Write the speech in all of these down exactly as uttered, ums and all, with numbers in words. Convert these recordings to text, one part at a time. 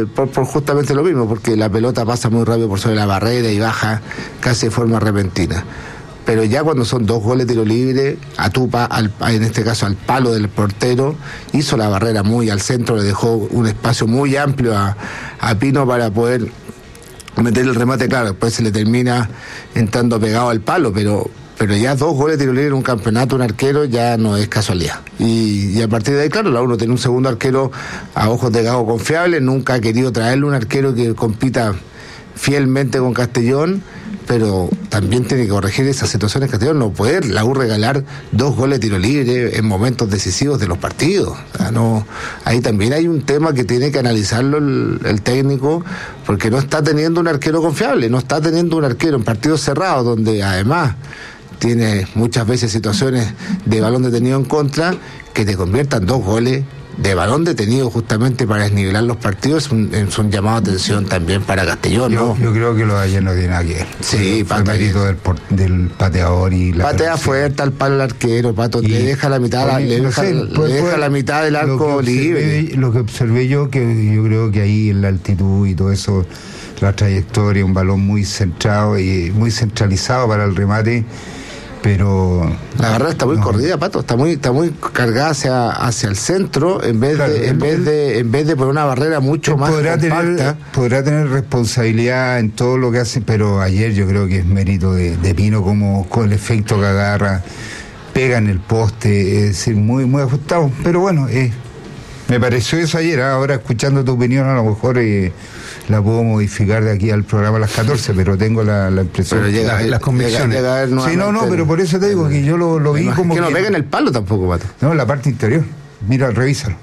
eh, por, por justamente lo mismo, porque la pelota pasa muy rápido por sobre la barrera y baja casi de forma repentina. Pero ya cuando son dos goles de tiro libre, Atupa, al, en este caso al palo del portero, hizo la barrera muy al centro, le dejó un espacio muy amplio a, a Pino para poder meter el remate. Claro, después se le termina entrando pegado al palo, pero pero ya dos goles de tiro libre en un campeonato, un arquero, ya no es casualidad. Y, y a partir de ahí, claro, la uno tiene un segundo arquero a ojos de Gago confiable, nunca ha querido traerle un arquero que compita fielmente con Castellón, pero también tiene que corregir esas situaciones. Castellón no puede la U regalar dos goles de tiro libre en momentos decisivos de los partidos. O sea, no, ahí también hay un tema que tiene que analizarlo el, el técnico, porque no está teniendo un arquero confiable, no está teniendo un arquero en partidos cerrados, donde además tiene muchas veces situaciones de balón detenido en contra, que te conviertan dos goles de balón detenido justamente para desnivelar los partidos. Es un, es un llamado de atención también para Castellón, yo, ¿no? Yo creo que lo de ayer no tiene nada que ver. Sí, fue mérito del, del pateador y la patea fuerte al palo al arquero, Pato, y le deja la mitad, oye, le, deja, sé, le pues, deja la mitad del arco lo libre. Observé, lo que observé yo, que yo creo que ahí en la altitud y todo eso, la trayectoria, un balón muy centrado y muy centralizado para el remate. Pero la barrera está muy no. corrida, Pato, está muy está muy cargada hacia hacia el centro, en vez claro, de en vez él, de en vez de por una barrera mucho más podrá compacta. Tener, podrá tener responsabilidad en todo lo que hace, pero ayer yo creo que es mérito de, de Pino, como con el efecto que agarra, pega en el poste, es decir, muy muy ajustado. Pero bueno, eh, me pareció eso ayer. ¿eh? Ahora, escuchando tu opinión, a lo mejor eh, la puedo modificar de aquí al programa a las catorce, pero tengo la, la impresión. Pero llega, que las convicciones. Llega, llega sí, no, no, pero por eso te digo que yo lo, lo vi como que no que, pega en el palo tampoco, Pato. No, en la parte interior. Mira, revísalo.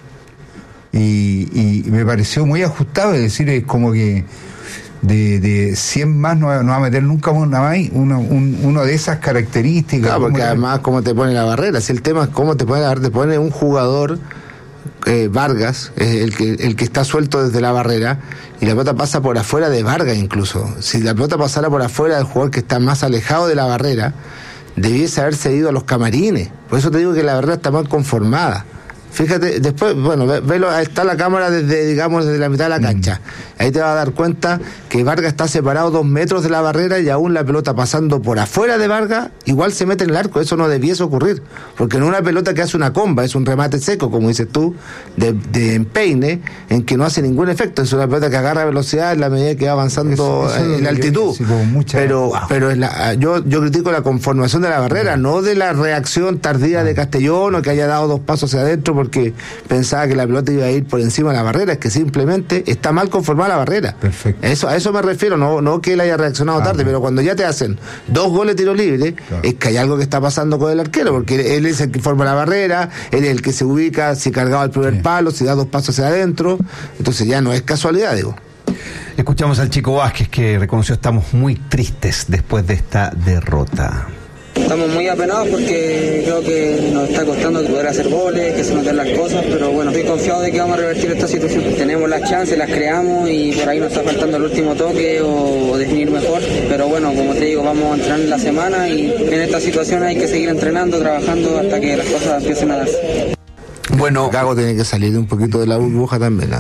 Y, y me pareció muy ajustado, es decir, es como que de, de cien más no va, no va a meter nunca una más, uno, un, uno de esas características. Claro, porque además cómo te pone la barrera, si el tema es cómo te pone la barrera, te pone un jugador, eh, Vargas, es el que, el que está suelto desde la barrera, y la pelota pasa por afuera de Vargas incluso. Si la pelota pasara por afuera del jugador que está más alejado de la barrera, debiese haberse ido a los camarines. Por eso te digo que la barrera está mal conformada. Fíjate, después, bueno, velo, ahí está la cámara desde, digamos, desde la mitad de la cancha. Ahí te vas a dar cuenta que Vargas está separado dos metros de la barrera y aún la pelota pasando por afuera de Vargas, igual se mete en el arco. Eso no debiese ocurrir, porque no es una pelota que hace una comba, es un remate seco, como dices tú, de, de empeine, en que no hace ningún efecto. Es una pelota que agarra velocidad en la medida que va avanzando eso, eso en la altitud. Yo, mucha, pero wow. pero es la, yo, yo critico la conformación de la barrera, no, no de la reacción tardía de Castellón, o que haya dado dos pasos hacia adentro porque pensaba que la pelota iba a ir por encima de la barrera. Es que simplemente está mal conformada la barrera. Perfecto. Eso, a eso me refiero, no, no que él haya reaccionado ah, tarde, pero cuando ya te hacen dos goles de tiro libre, claro, es que hay algo que está pasando con el arquero, porque él es el que forma la barrera, él es el que se ubica, si cargaba el primer sí. palo, si da dos pasos hacia adentro, entonces ya no es casualidad, digo. Escuchamos al Chico Vázquez, que reconoció: estamos muy tristes después de esta derrota. Estamos muy apenados porque creo que nos está costando poder hacer goles, que se nos den las cosas, pero bueno, estoy confiado de que vamos a revertir esta situación. Tenemos las chances, las creamos y por ahí nos está faltando el último toque o, o definir mejor, pero bueno, como te digo, vamos a entrenar en la semana y en esta situación hay que seguir entrenando, trabajando hasta que las cosas empiecen a darse. Bueno, Gago tiene que salir un poquito de la burbuja también, ¿eh?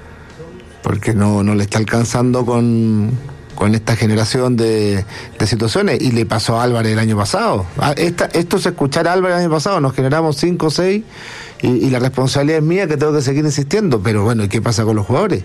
Porque no, no le está alcanzando con... con esta generación de, de situaciones, y le pasó a Álvarez el año pasado. Esta, esto es escuchar a Álvarez el año pasado, nos generamos cinco o seis y, y la responsabilidad es mía, que tengo que seguir insistiendo, pero bueno, ¿y qué pasa con los jugadores?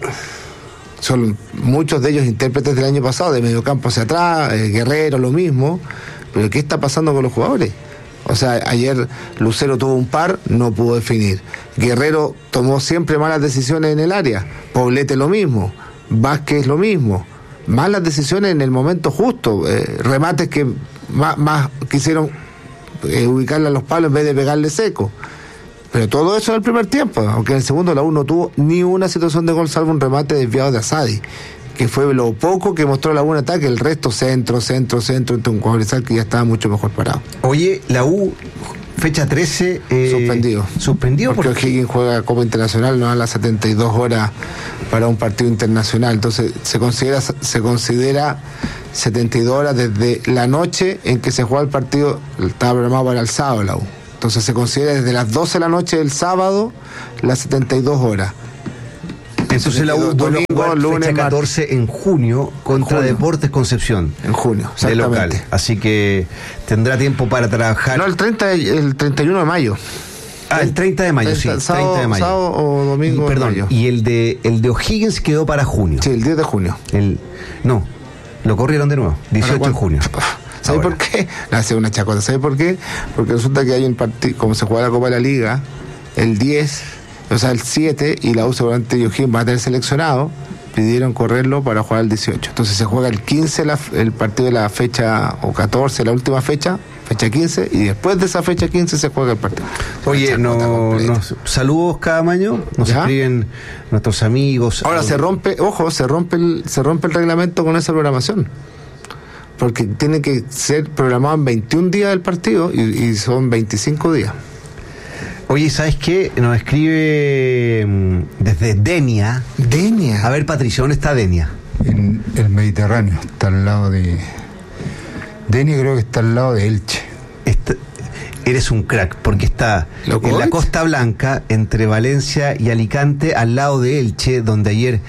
Son muchos de ellos intérpretes del año pasado, de mediocampo hacia atrás, eh, Guerrero lo mismo, pero ¿qué está pasando con los jugadores? O sea, ayer Lucero tuvo un par, no pudo definir. Guerrero tomó siempre malas decisiones en el área, Poblete lo mismo, Vázquez lo mismo. Malas decisiones en el momento justo, eh, remates que más, más quisieron eh, ubicarle a los palos en vez de pegarle seco. Pero todo eso en el primer tiempo, aunque en el segundo la U no tuvo ni una situación de gol salvo un remate desviado de Asadi, que fue lo poco que mostró la U en ataque. El resto centro, centro, centro, entre un Cobresal que ya estaba mucho mejor parado. Oye, la U... fecha trece... Eh, suspendido. Suspendido porque porque O'Higgins juega Copa Internacional, no a las setenta y dos horas para un partido internacional. Entonces se considera se considera setenta y dos horas desde la noche en que se juega el partido. Estaba programado para el sábado la U. Entonces se considera desde las doce de la noche del sábado las setenta y dos horas. Entonces la U vuelve a jugar fecha catorce en junio contra junio. Deportes Concepción. En junio, exactamente. De local. Así que tendrá tiempo para trabajar. No, el treinta, el treinta y uno de mayo. Ah, el treinta de mayo, treinta, sí, sábado, treinta de mayo. Sábado o domingo y, perdón, de mayo. Y el de el de O'Higgins quedó para junio. Sí, el diez de junio. El, no, lo corrieron de nuevo, dieciocho de junio. ¿Sabe por qué? Hace una chacota. ¿Sabe por qué? Porque resulta que hay un partido, como se juega la Copa de la Liga, el diez, o sea, el siete, y la U seguramente y O'Higgins va a tener seleccionado, pidieron correrlo para jugar el dieciocho. Entonces se juega el quince, la, el partido de la fecha, o catorce, la última fecha, fecha quince, y después de esa fecha quince se juega el partido. Oye, no, nos, saludos cada año, nos ¿ya? Escriben nuestros amigos. Ahora se rompe, ojo, se rompe el, se rompe el reglamento con esa programación, porque tiene que ser programado en veintiún días del partido y, y son veinticinco días. Oye, ¿sabes qué? Nos escribe desde Denia. Denia. A ver, Patricio, ¿dónde está Denia? En el Mediterráneo, está al lado de... Denia creo que está al lado de Elche. Está... Eres un crack, porque está en la Costa Blanca, entre Valencia y Alicante, al lado de Elche, donde ayer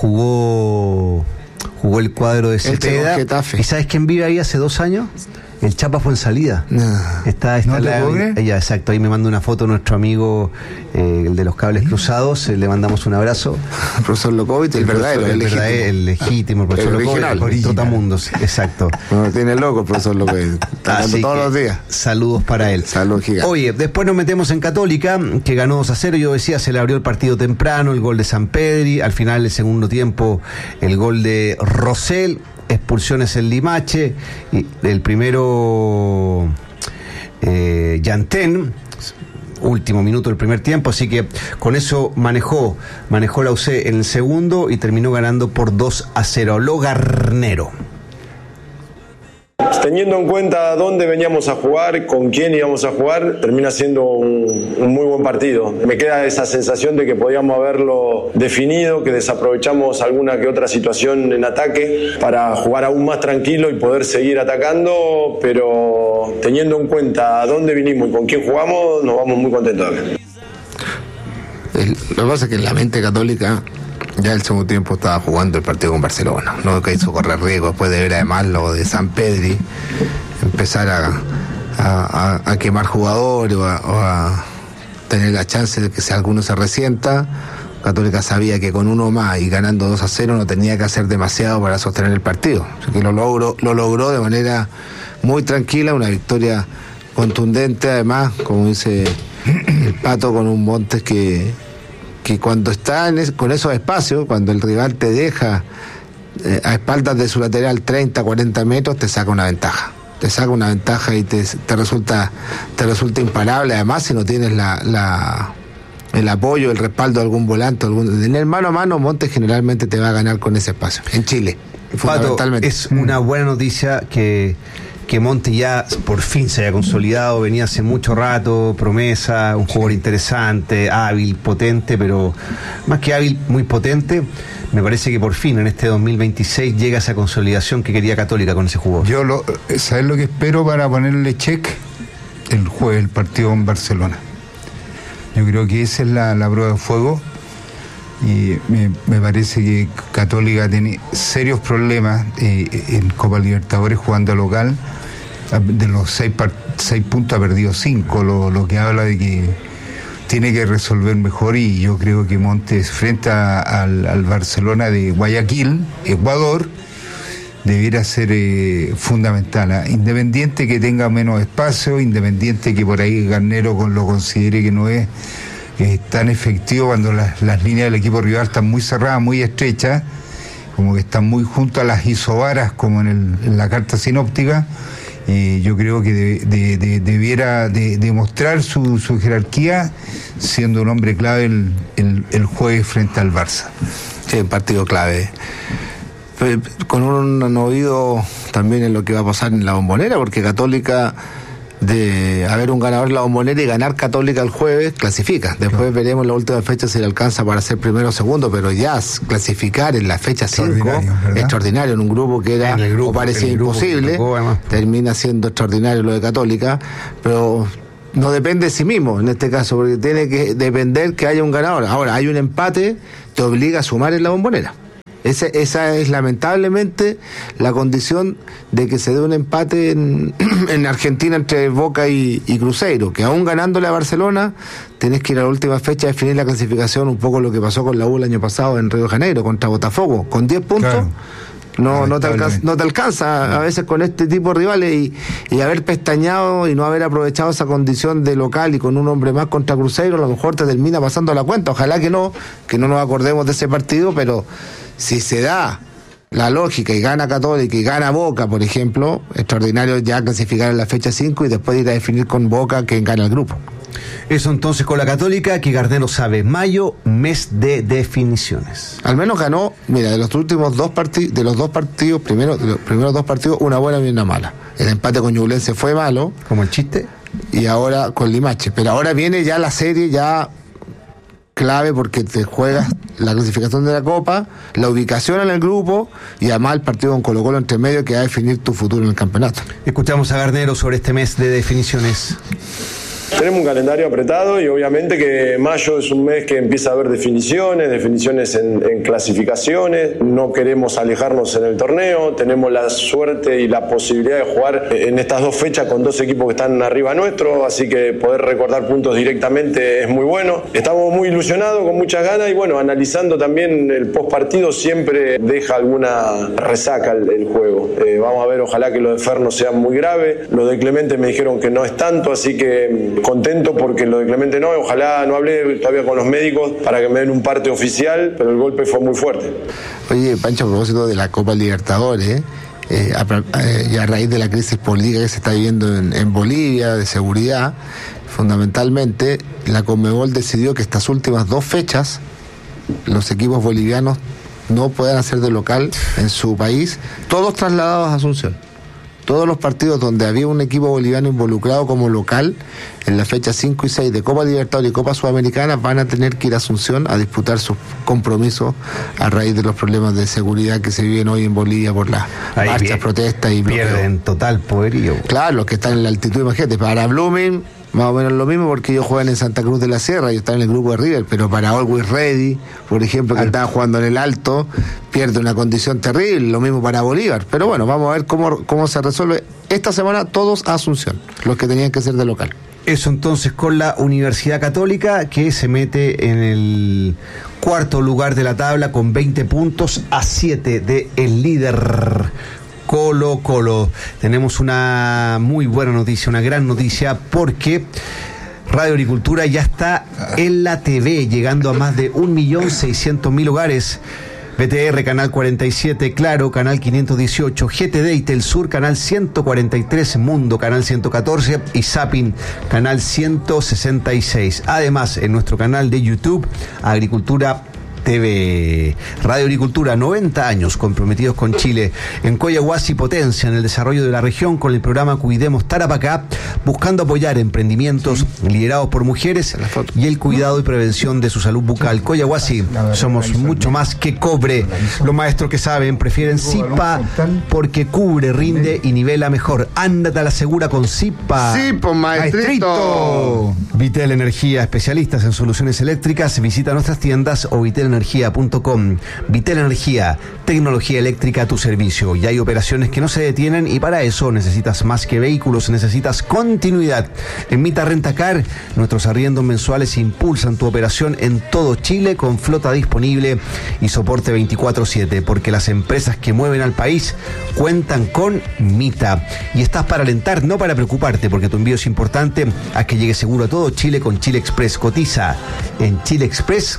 jugó jugó el cuadro de Cepeda. ¿Y sabes quién vive ahí hace dos años? El Chapa Fuensalida. No. Está, está ¿No la, ella, exacto, ahí me manda una foto nuestro amigo, eh, el de los cables cruzados, eh, le mandamos un abrazo. El profesor Lokovic, el, el verdadero, el, el legítimo. Verdadero, el legítimo, el profesor Lokovic, el trotamundos, exacto. No tiene loco el profesor Lokovic, todos los días. Saludos para él. Saludos gigantes. Oye, después nos metemos en Católica, que ganó dos a cero, yo decía, se le abrió el partido temprano, el gol de Sampedri, al final del segundo tiempo, el gol de Rosell, expulsiones en Limache, y el primero eh, Yantén, último minuto del primer tiempo, así que con eso manejó manejó la U C en el segundo y terminó ganando por dos a cero. Lo Garnero. Teniendo en cuenta dónde veníamos a jugar, con quién íbamos a jugar, termina siendo un, un muy buen partido. Me queda esa sensación de que podíamos haberlo definido, que desaprovechamos alguna que otra situación en ataque para jugar aún más tranquilo y poder seguir atacando, pero teniendo en cuenta dónde vinimos y con quién jugamos, nos vamos muy contentos de acá. El, lo que pasa es que en la mente católica ya el segundo tiempo estaba jugando el partido con Barcelona, no que hizo correr riesgo después de ver además lo de Sampedri, empezar a, a, a, a quemar jugadores o a, o a tener la chance de que si alguno se resienta. Católica sabía que con uno más y ganando dos a cero no tenía que hacer demasiado para sostener el partido, así que lo logró, lo logró de manera muy tranquila, una victoria contundente, además, como dice el Pato, con un Montes que que cuando está en es, con esos espacios, cuando el rival te deja eh, a espaldas de su lateral treinta, cuarenta metros, te saca una ventaja. Te saca una ventaja y te, te resulta te resulta imparable. Además, si no tienes la, la el apoyo, el respaldo de algún volante, algún, en el mano a mano, Montes generalmente te va a ganar con ese espacio. En Chile, fundamentalmente. Pato, es una buena noticia que que Monte ya por fin se haya consolidado, venía hace mucho rato, promesa, un jugador interesante, hábil, potente, pero más que hábil, muy potente. Me parece que por fin en este dos mil veintiséis llega esa consolidación que quería Católica con ese jugador. Yo, lo, ¿sabes lo que espero para ponerle check? El jueves, el partido en Barcelona. Yo creo que esa es la, la prueba de fuego. Y me, me parece que Católica tiene serios problemas eh, en Copa Libertadores jugando local. De los seis, seis puntos ha perdido cinco, lo, lo que habla de que tiene que resolver mejor, y yo creo que Montes frente a, al, al Barcelona de Guayaquil, Ecuador, debiera ser eh, fundamental, ¿eh? Independiente que tenga menos espacio, independiente que por ahí Garnero con lo considere que no es eh, tan efectivo cuando las, las líneas del equipo rival están muy cerradas, muy estrechas, como que están muy junto a las isobaras como en, el, en la carta sinóptica. Eh, yo creo que de, de, de, debiera de, demostrar su, su jerarquía siendo un hombre clave el, el, el jueves frente al Barça. Sí, un partido clave. Con un, un oído también en lo que va a pasar en la Bombonera, porque Católica, de haber un ganador en la Bombonera y ganar Católica el jueves, clasifica. Después claro. veremos en la última fecha si le alcanza para ser primero o segundo, pero ya clasificar en la fecha cinco, extraordinario, en un grupo que era grupo, o parecía imposible, tocó, termina siendo extraordinario lo de Católica, pero no depende de sí mismo en este caso, porque tiene que depender que haya un ganador. Ahora, hay un empate te obliga a sumar en la Bombonera. Esa, esa es lamentablemente la condición de que se dé un empate en, en Argentina entre Boca y, y Cruzeiro, que aún ganándole a Barcelona tenés que ir a la última fecha a definir la clasificación, un poco lo que pasó con la U el año pasado en Río de Janeiro contra Botafogo, con diez puntos. Claro. No, no, te alcanza, no te alcanza a veces con este tipo de rivales y, y haber pestañado y no haber aprovechado esa condición de local y con un hombre más contra Cruzeiro, a lo mejor te termina pasando la cuenta. Ojalá que no, que no nos acordemos de ese partido, pero si se da la lógica y gana Católica y gana Boca, por ejemplo, extraordinario ya clasificar en la fecha cinco y después ir a definir con Boca quién gana el grupo. Eso entonces con la Católica, que Garnero sabe, mayo, mes de definiciones. Al menos ganó, mira, de los últimos dos partidos, de los dos partidos, primero, de los primeros dos partidos, una buena y una mala. El empate con Ñublense fue malo. ¿Como el chiste? Y ahora con Limache. Pero ahora viene ya la serie ya clave porque te juegas la clasificación de la Copa, la ubicación en el grupo y además el partido con Colo Colo entre medio que va a definir tu futuro en el campeonato. Escuchamos a Garnero sobre este mes de definiciones. Tenemos un calendario apretado y obviamente que mayo es un mes que empieza a haber definiciones, definiciones en, en clasificaciones, no queremos alejarnos en el torneo, tenemos la suerte y la posibilidad de jugar en estas dos fechas con dos equipos que están arriba nuestro, así que poder recordar puntos directamente es muy bueno. Estamos muy ilusionados, con muchas ganas y bueno, analizando también el post partido siempre deja alguna resaca el, el juego. Eh, vamos a ver, ojalá que lo de Fer no sea muy grave, lo de Clemente me dijeron que no es tanto, así que contento porque lo de Clemente no, ojalá no hablé todavía con los médicos para que me den un parte oficial, pero el golpe fue muy fuerte. Oye, Pancho, a propósito de la Copa Libertadores, eh, a, eh, y a raíz de la crisis política que se está viviendo en, en Bolivia, de seguridad, fundamentalmente, la Conmebol decidió que estas últimas dos fechas, los equipos bolivianos no puedan hacer de local en su país, todos trasladados a Asunción. Todos los partidos donde había un equipo boliviano involucrado como local en la fecha cinco y seis de Copa Libertadores y Copa Sudamericana van a tener que ir a Asunción a disputar sus compromisos a raíz de los problemas de seguridad que se viven hoy en Bolivia por las Ahí marchas, bien, protestas y bloqueos. Pierden total poderío. Claro, los que están en la altitud, imagínate, para Blooming más o menos lo mismo porque ellos juegan en Santa Cruz de la Sierra y están en el grupo de River, pero para Always Ready, por ejemplo, que estaba jugando en el Alto, pierde una condición terrible, lo mismo para Bolívar. Pero bueno, vamos a ver cómo, cómo se resuelve. Esta semana todos a Asunción, los que tenían que ser de local. Eso entonces con la Universidad Católica, que se mete en el cuarto lugar de la tabla con veinte puntos a siete de el líder Colo Colo. Tenemos una muy buena noticia, una gran noticia, porque Radio Agricultura ya está en la T V, llegando a más de un millón seiscientos mil hogares. B T R, canal cuarenta y siete, Claro, canal quinientos dieciocho, G T D y Telsur, canal ciento cuarenta y tres, Mundo, canal ciento catorce y Zapping, canal ciento sesenta y seis. Además, en nuestro canal de YouTube, Agricultura T V. Radio Agricultura, noventa años comprometidos con Chile. En Coyahuasi potencia en el desarrollo de la región con el programa Cuidemos Tarapacá, buscando apoyar emprendimientos liderados por mujeres y el cuidado y prevención de su salud bucal. Coyahuasi, somos mucho más que cobre. Los maestros que saben prefieren Zipa porque cubre, rinde y nivela mejor. Ándate a la segura con Zipa. Sí, pues maestrito. Vitel Energía, especialistas en soluciones eléctricas. Visita nuestras tiendas o vitel energía punto com. Vitel Energía, tecnología eléctrica a tu servicio. Y hay operaciones que no se detienen y para eso necesitas más que vehículos, necesitas continuidad. En Mita Rentacar, nuestros arriendos mensuales impulsan tu operación en todo Chile con flota disponible y soporte veinticuatro siete, porque las empresas que mueven al país cuentan con Mita. Y estás para alentar, no para preocuparte, porque tu envío es importante. Haz que llegue seguro a todo Chile con Chile Express. Cotiza en chile express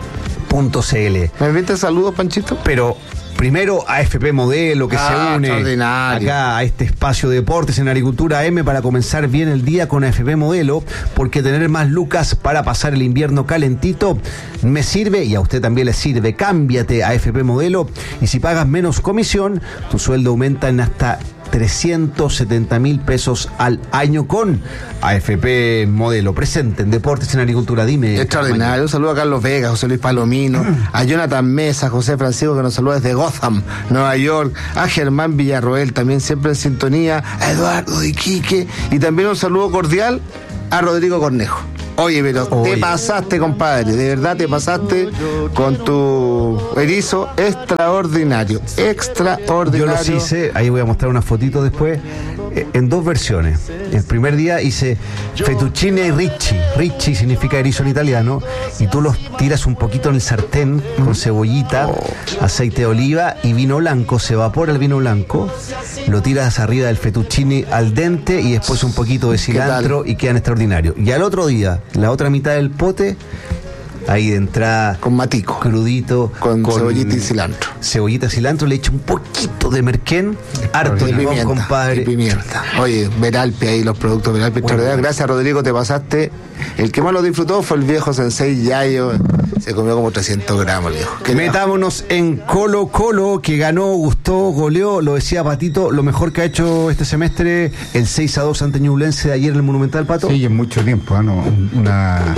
punto c l. ¿Me envías saludos, Panchito? Pero primero a A F P Modelo, que ah, se une acá a este espacio de deportes en Agricultura M para comenzar bien el día con A F P Modelo, porque tener más lucas para pasar el invierno calentito me sirve y a usted también le sirve. Cámbiate a A F P Modelo y si pagas menos comisión, tu sueldo aumenta en hasta trescientos setenta mil pesos al año con A F P Modelo. Presente en Deportes en Agricultura. Dime. Extraordinario. Un saludo a Carlos Vega, José Luis Palomino, a Jonathan Mesa, José Francisco, que nos saluda desde Gotham, Nueva York, a Germán Villarroel, también siempre en sintonía, a Eduardo de Iquique, y también un saludo cordial a Rodrigo Cornejo. Oye, pero Oye. te pasaste, compadre, de verdad te pasaste con tu erizo extraordinario, extraordinario. Yo los hice, ahí voy a mostrar una fotito después, en dos versiones. El primer día hice fettuccine y ricci. Ricci significa erizo en italiano, y tú los tiras un poquito en el sartén con cebollita, oh. aceite de oliva y vino blanco, se evapora el vino blanco, lo tiras arriba del fettuccine al dente y después un poquito de cilantro y quedan extraordinarios. Y al otro día, la otra mitad del pote, ahí de entrada, con matico, crudito, con, con cebollita y cilantro. Cebollita y cilantro, le echo un poquito de merquén, harto de limón, pimienta, compadre. Y pimienta. Oye, Veralpe ahí, los productos Veralpe. Bueno. Gracias, Rodrigo, te pasaste. El que más lo disfrutó fue el viejo Sensei Yayo. Se comió como trescientos gramos, viejo. Metámonos en Colo Colo, que ganó, gustó, goleó, lo decía Patito, lo mejor que ha hecho este semestre, el seis a dos ante Ñublense de ayer en el Monumental, Pato. Sí, en mucho tiempo, ¿eh? ¿no? Una...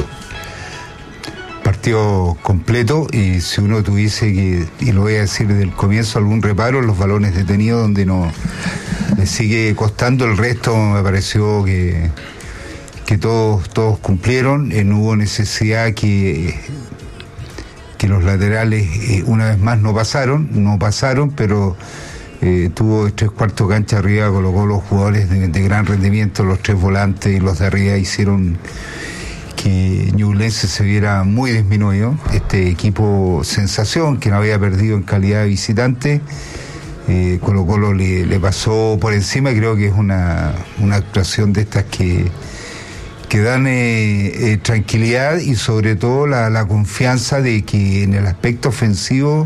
partido completo, y si uno tuviese que, y lo voy a decir desde el comienzo, algún reparo, los balones detenidos donde no le sigue costando, el resto me pareció que que todos todos cumplieron, eh, no hubo necesidad que que los laterales eh, una vez más no pasaron, no pasaron, pero eh, tuvo tres cuartos cancha arriba, colocó los jugadores de, de gran rendimiento, los tres volantes y los de arriba hicieron que Ñublense se viera muy disminuido. Este equipo sensación, que no había perdido en calidad de visitante, eh, Colo Colo le, le pasó por encima, y creo que es una, una actuación de estas que, que dan eh, eh, tranquilidad, y sobre todo la, la confianza de que en el aspecto ofensivo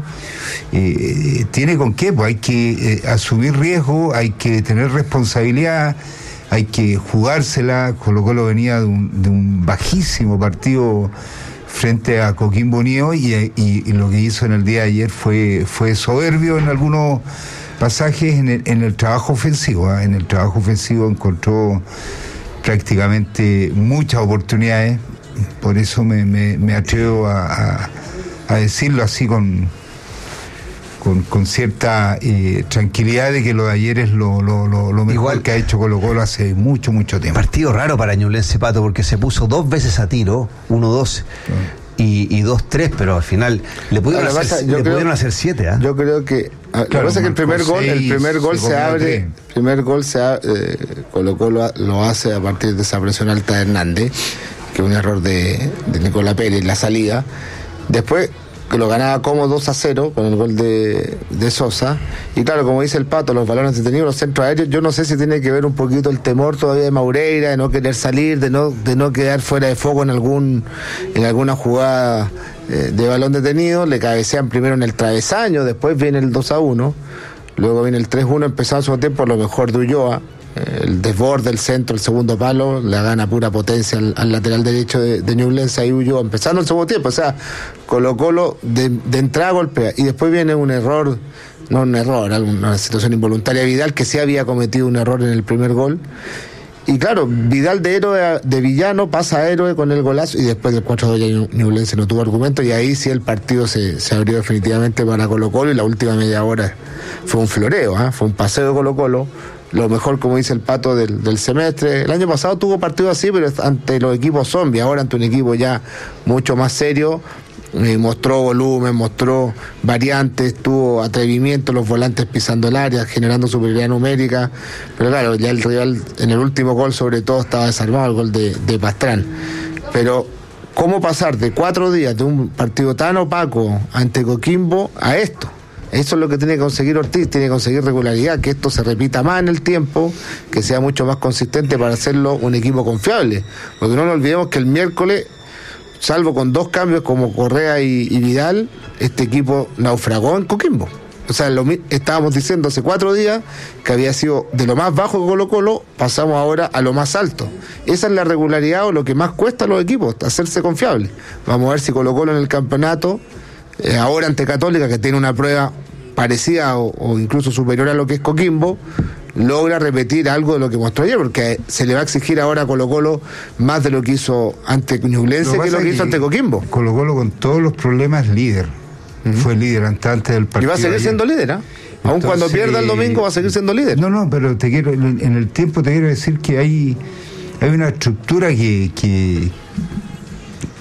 eh, tiene con qué, pues hay que eh, asumir riesgo, hay que tener responsabilidad, hay que jugársela. Colo Colo venía de un, de un bajísimo partido frente a Coquimbo Unido, y, y, y lo que hizo en el día de ayer fue, fue soberbio en algunos pasajes en el, en el trabajo ofensivo. ¿eh? En el trabajo ofensivo encontró prácticamente muchas oportunidades, por eso me, me, me atrevo a, a, a decirlo así con... Con, con cierta eh, tranquilidad de que lo de ayer es lo, lo, lo, lo mejor Igual, que ha hecho Colo Colo hace mucho, mucho tiempo. Partido raro para Ñublense, Pato, porque se puso dos veces a tiro, uno dos ah. y, y dos tres, pero al final le pudieron, hacer, pasa, le creo, pudieron hacer siete. ¿eh? Yo creo que claro, lo que pasa es que el primer gol, el primer gol se, se abre, el primer gol se abre, eh, Colo Colo lo hace a partir de esa presión alta de Hernández, que es un error de, de Nicolás Pérez en la salida. Después que lo ganaba como dos a cero con el gol de, de Sosa, y claro, como dice el Pato, los balones detenidos, los centros aéreos, yo no sé si tiene que ver un poquito el temor todavía de Maureira, de no querer salir, de no de no quedar fuera de foco en algún en alguna jugada eh, de balón detenido. Le cabecean primero en el travesaño, después viene el dos a uno, luego viene el tres uno, empezado su tiempo, lo mejor de Ulloa, el desborde, el centro, el segundo palo, la gana pura potencia al, al lateral derecho de, de Ñublense, ahí huyó, empezando el segundo tiempo, o sea, Colo Colo de, de entrada golpea, y después viene un error, no un error, una situación involuntaria de Vidal, que sí había cometido un error en el primer gol, y claro, Vidal de héroe de villano pasa a héroe con el golazo, y después del cuatro a dos ya Ñublense no tuvo argumento, y ahí sí el partido se, se abrió definitivamente para Colo Colo, y la última media hora fue un floreo, ¿eh? Fue un paseo de Colo Colo, lo mejor, como dice el Pato, del, del semestre. El año pasado tuvo partidos así, pero ante los equipos zombies, ahora ante un equipo ya mucho más serio, eh, mostró volumen, mostró variantes, tuvo atrevimiento, los volantes pisando el área, generando superioridad numérica, pero claro, ya el rival en el último gol sobre todo estaba desarmado, el gol de, de Pastrán. Pero ¿cómo pasar de cuatro días de un partido tan opaco ante Coquimbo a esto? Eso es lo que tiene que conseguir Ortiz, tiene que conseguir regularidad, que esto se repita más en el tiempo, que sea mucho más consistente para hacerlo un equipo confiable. Porque no nos olvidemos que el miércoles, salvo con dos cambios como Correa y, y Vidal, este equipo naufragó en Coquimbo. O sea, lo, estábamos diciendo hace cuatro días que había sido de lo más bajo de Colo Colo, pasamos ahora a lo más alto. Esa es la regularidad o lo que más cuesta a los equipos, hacerse confiables. Vamos a ver si Colo Colo en el campeonato, eh, ahora ante Católica, que tiene una prueba parecida o, o incluso superior a lo que es Coquimbo, logra repetir algo de lo que mostró ayer, porque se le va a exigir ahora a Colo Colo más de lo que hizo ante Ñublense que lo que hizo ante Coquimbo. Colo Colo, con todos los problemas, líder. Uh-huh. Fue líder antes del partido. Y va a seguir siendo líder, ¿ah? ¿eh? Aun cuando pierda el domingo va a seguir siendo líder. No, no, pero te quiero, en el tiempo te quiero decir que hay, hay una estructura que, que,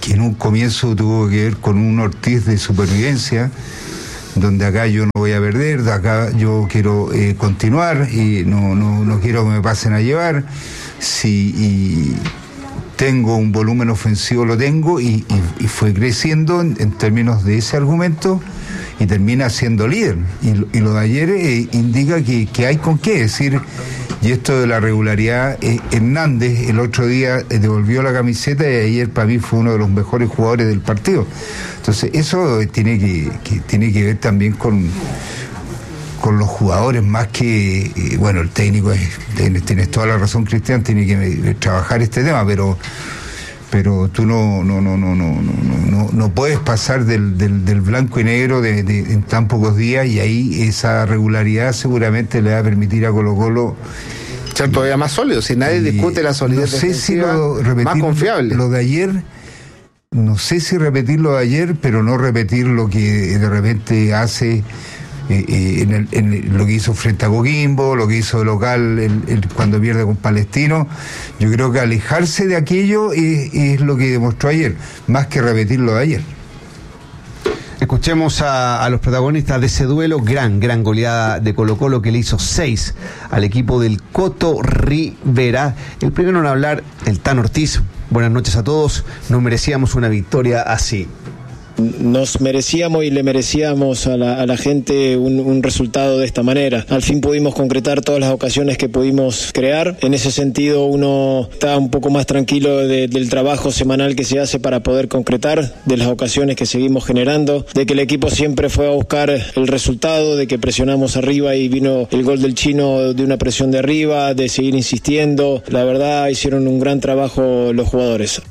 que en un comienzo tuvo que ver con un Ortiz de supervivencia, donde acá yo no voy a perder, de acá yo quiero eh, continuar y no, no, no quiero que me pasen a llevar. Si y tengo un volumen ofensivo, lo tengo, y, y, y fue creciendo en, en términos de ese argumento y termina siendo líder. Y, y lo de ayer eh, indica que, que hay con qué decir. Y esto de la regularidad, eh, Hernández el otro día eh, devolvió la camiseta y ayer para mí fue uno de los mejores jugadores del partido. Entonces eso eh, tiene que, que tiene que ver también con, con los jugadores, más que, eh, bueno, el técnico, es, tienes, tienes toda la razón, Cristian, tiene que eh, trabajar este tema, pero pero tú no no no no no no no, no puedes pasar del, del, del blanco y negro de, de, en tan pocos días, y ahí esa regularidad seguramente le va a permitir a Colo-Colo ser todavía más sólido. Si nadie y, discute la solidez no sé defensiva, si lo, repetir, más confiable. Lo de ayer, no sé si repetir lo de ayer, pero no repetir lo que de repente hace eh, eh, en, el, en lo que hizo frente a Coquimbo, lo que hizo de local el, el, cuando pierde con Palestino. Yo creo que alejarse de aquello es, es lo que demostró ayer, más que repetir lo de ayer. Escuchemos a, a los protagonistas de ese duelo. Gran, gran goleada de Colo-Colo, que le hizo seis al equipo del Coto Rivera. El primero en hablar, el Tan Ortiz. Buenas noches a todos. Nos merecíamos una victoria así. Nos merecíamos y le merecíamos a la, a la gente un, un resultado de esta manera. Al fin pudimos concretar todas las ocasiones que pudimos crear. En ese sentido uno está un poco más tranquilo de, del trabajo semanal que se hace para poder concretar, de las ocasiones que seguimos generando, de que el equipo siempre fue a buscar el resultado, de que presionamos arriba y vino el gol del Chino de una presión de arriba, de seguir insistiendo. La verdad hicieron un gran trabajo los jugadores.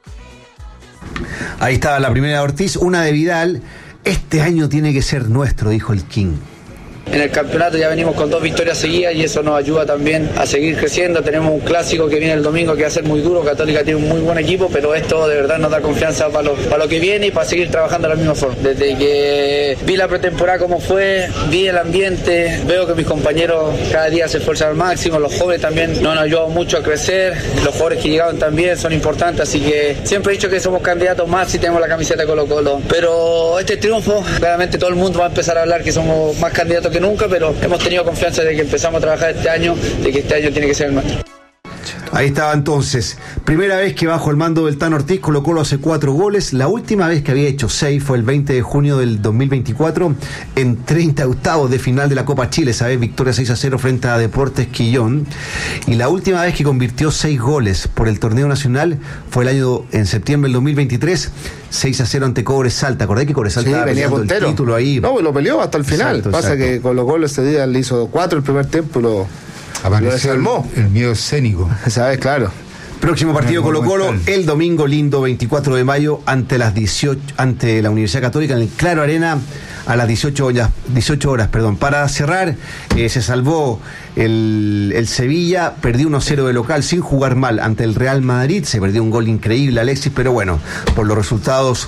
Ahí estaba la primera de Ortiz, una de Vidal. Este año tiene que ser nuestro, dijo el King. En el campeonato ya venimos con dos victorias seguidas y eso nos ayuda también a seguir creciendo. Tenemos un clásico que viene el domingo que va a ser muy duro. Católica tiene un muy buen equipo, pero esto de verdad nos da confianza para lo, para lo que viene y para seguir trabajando de la misma forma. Desde que vi la pretemporada como fue, vi el ambiente, veo que mis compañeros cada día se esfuerzan al máximo, los jóvenes también nos han ayudado mucho a crecer, los jugadores que llegaron también son importantes, así que siempre he dicho que somos candidatos más si tenemos la camiseta de Colo-Colo. Pero este triunfo, claramente todo el mundo va a empezar a hablar que somos más candidatos que nunca, pero hemos tenido confianza de que empezamos a trabajar este año, de que este año tiene que ser el nuestro. Ahí estaba entonces, primera vez que bajo el mando del Tan Ortiz, Colo-Colo hace cuatro goles. La última vez que había hecho seis fue el veinte de junio del dos mil veinticuatro en treinta octavos de final de la Copa Chile, esa vez victoria seis a cero frente a Deportes Quillón. Y la última vez que convirtió seis goles por el torneo nacional fue el año en septiembre del dos mil veintitrés, seis a cero ante Cobre Salta. ¿Acordás que Cobre Salta sí, estaba venía peleando el título ahí? No, lo peleó hasta el final. Exacto, Pasa exacto. que Colo-Colo ese día le hizo cuatro el primer tiempo y lo, lo desarmó. El, el miedo escénico. ¿Sabes? Claro. Próximo partido Colo-Colo el domingo lindo veinticuatro de mayo ante las dieciocho, ante la Universidad Católica en el Claro Arena a las dieciocho horas, dieciocho horas, perdón. Para cerrar, eh, se salvó el, el Sevilla, perdió uno cero de local sin jugar mal ante el Real Madrid, se perdió un gol increíble Alexis, pero bueno, por los resultados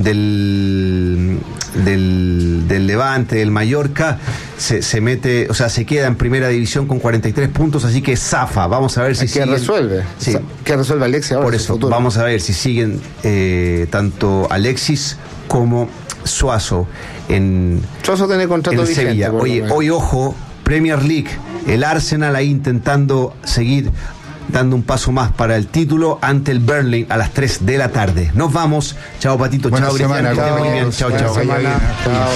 del del, del Levante, del Mallorca, se, se mete, o sea, se queda en primera división con cuarenta y tres puntos, así que zafa. Vamos a ver si ¿Qué siguen, resuelve? sí. ¿Qué resuelve Alexis ahora? Por eso, vamos a ver si siguen eh, tanto Alexis como Suazo en, Suazo tiene contrato en vigente, Sevilla. Oye, hoy ojo, Premier League, el Arsenal ahí intentando seguir dando un paso más para el título ante el Burnley a las tres de la tarde. Nos vamos. Chao Patito, buena chao semana, Cristian, que esté muy bien. Chao, chao. Semana. Chao.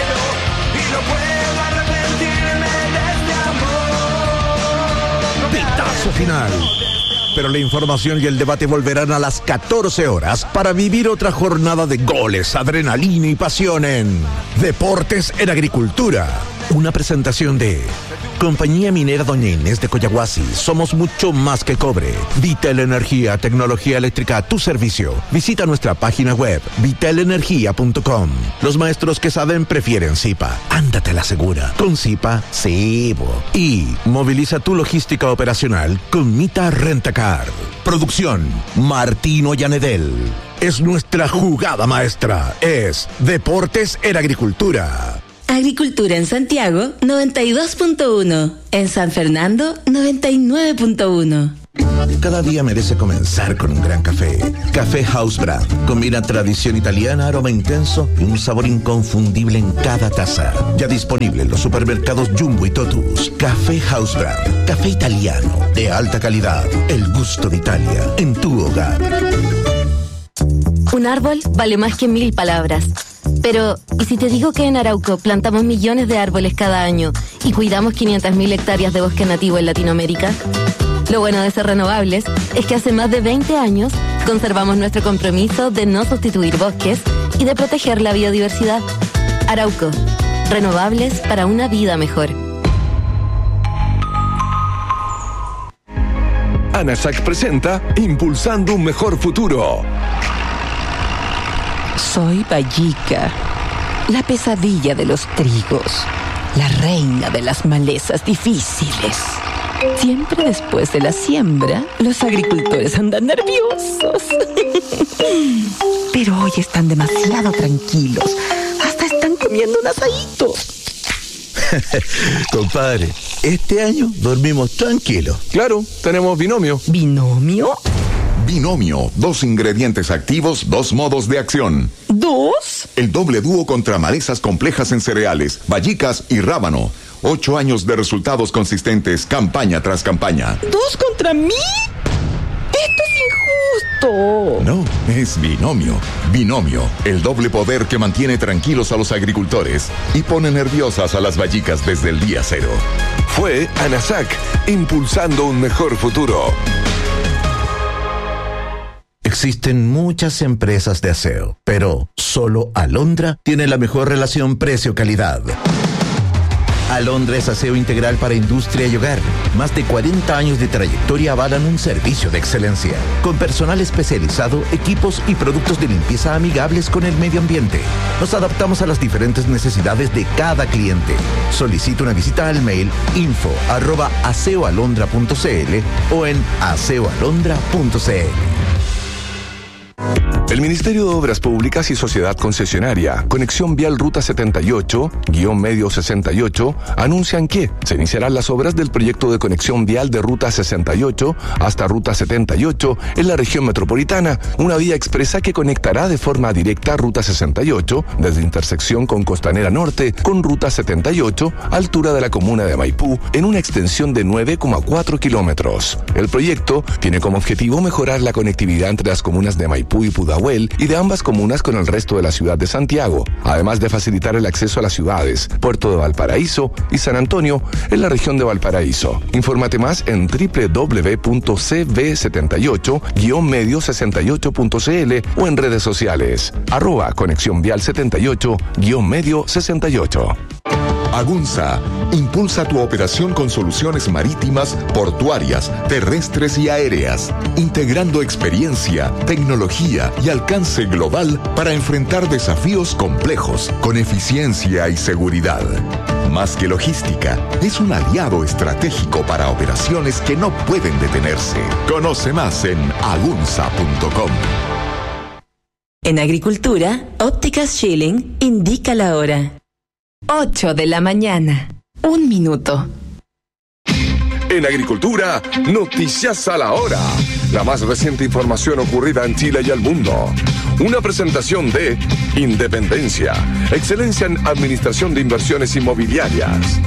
Pitazo final. Pero la información y el debate volverán a las catorce horas para vivir otra jornada de goles, adrenalina y pasión en Deportes en Agricultura. Una presentación de Compañía Minera Doña Inés de Coyahuasi. Somos mucho más que cobre. Vitel Energía, tecnología eléctrica a tu servicio. Visita nuestra página web vitel energía punto com. Los maestros que saben prefieren Zipa. Ándate a la segura. Con Zipa, sí, bo. Y moviliza tu logística operacional con Mita Rentacar. Producción, Martino Llanedel. Es nuestra jugada maestra. Es Deportes en Agricultura. Agricultura en Santiago, noventa y dos punto uno. En San Fernando, noventa y nueve punto uno. Cada día merece comenzar con un gran café. Café House Brand. Combina tradición italiana, aroma intenso y un sabor inconfundible en cada taza. Ya disponible en los supermercados Jumbo y Totus. Café House Brand. Café italiano de alta calidad. El gusto de Italia en tu hogar. Un árbol vale más que mil palabras. Pero, ¿y si te digo que en Arauco plantamos millones de árboles cada año y cuidamos quinientas mil hectáreas de bosque nativo en Latinoamérica? Lo bueno de ser renovables es que hace más de veinte años conservamos nuestro compromiso de no sustituir bosques y de proteger la biodiversidad. Arauco, renovables para una vida mejor. ANASAC presenta Impulsando un Mejor Futuro. Soy Vallica, la pesadilla de los trigos, la reina de las malezas difíciles. Siempre después de la siembra, los agricultores andan nerviosos. Pero hoy están demasiado tranquilos. Hasta están comiendo un asadito. Compadre, este año dormimos tranquilos. Claro, tenemos binomio. ¿Binomio? Binomio, dos ingredientes activos, dos modos de acción. ¿Dos? El doble dúo contra malezas complejas en cereales, vallicas y rábano. Ocho años de resultados consistentes, campaña tras campaña. ¿Dos contra mí? ¡Esto es injusto! No, es binomio. Binomio, el doble poder que mantiene tranquilos a los agricultores y pone nerviosas a las vallicas desde el día cero. Fue ANASAC, impulsando un mejor futuro. Existen muchas empresas de aseo, pero solo Alondra tiene la mejor relación precio-calidad. Alondra es aseo integral para industria y hogar. Más de cuarenta años de trayectoria avalan un servicio de excelencia. Con personal especializado, equipos y productos de limpieza amigables con el medio ambiente. Nos adaptamos a las diferentes necesidades de cada cliente. Solicita una visita al mail info arroba aseoalondra punto cl o en aseoalondra punto cl. El Ministerio de Obras Públicas y Sociedad Concesionaria, Conexión Vial Ruta setenta y ocho, guión medio sesenta y ocho, anuncian que se iniciarán las obras del proyecto de conexión vial de Ruta sesenta y ocho hasta Ruta setenta y ocho en la región metropolitana, una vía expresa que conectará de forma directa Ruta sesenta y ocho desde intersección con Costanera Norte con Ruta setenta y ocho, altura de la comuna de Maipú, en una extensión de nueve coma cuatro kilómetros. El proyecto tiene como objetivo mejorar la conectividad entre las comunas de Maipú y Pudahuel y de ambas comunas con el resto de la ciudad de Santiago, además de facilitar el acceso a las ciudades Puerto de Valparaíso y San Antonio en la región de Valparaíso. Infórmate más en doble u doble u doble u punto c v setenta y ocho guión medio sesenta y ocho punto cl o en redes sociales arroba conexión vial setenta y ocho guión medio sesenta y ocho. Agunza impulsa tu operación con soluciones marítimas, portuarias, terrestres y aéreas, integrando experiencia, tecnología y alcance global para enfrentar desafíos complejos con eficiencia y seguridad. Más que logística, es un aliado estratégico para operaciones que no pueden detenerse. Conoce más en agunza punto com. En agricultura, Ópticas Schilling indica la hora. ocho de la mañana. Un minuto. En agricultura, noticias a la hora. La más reciente información ocurrida en Chile y el mundo. Una presentación de Independencia, excelencia en administración de inversiones inmobiliarias.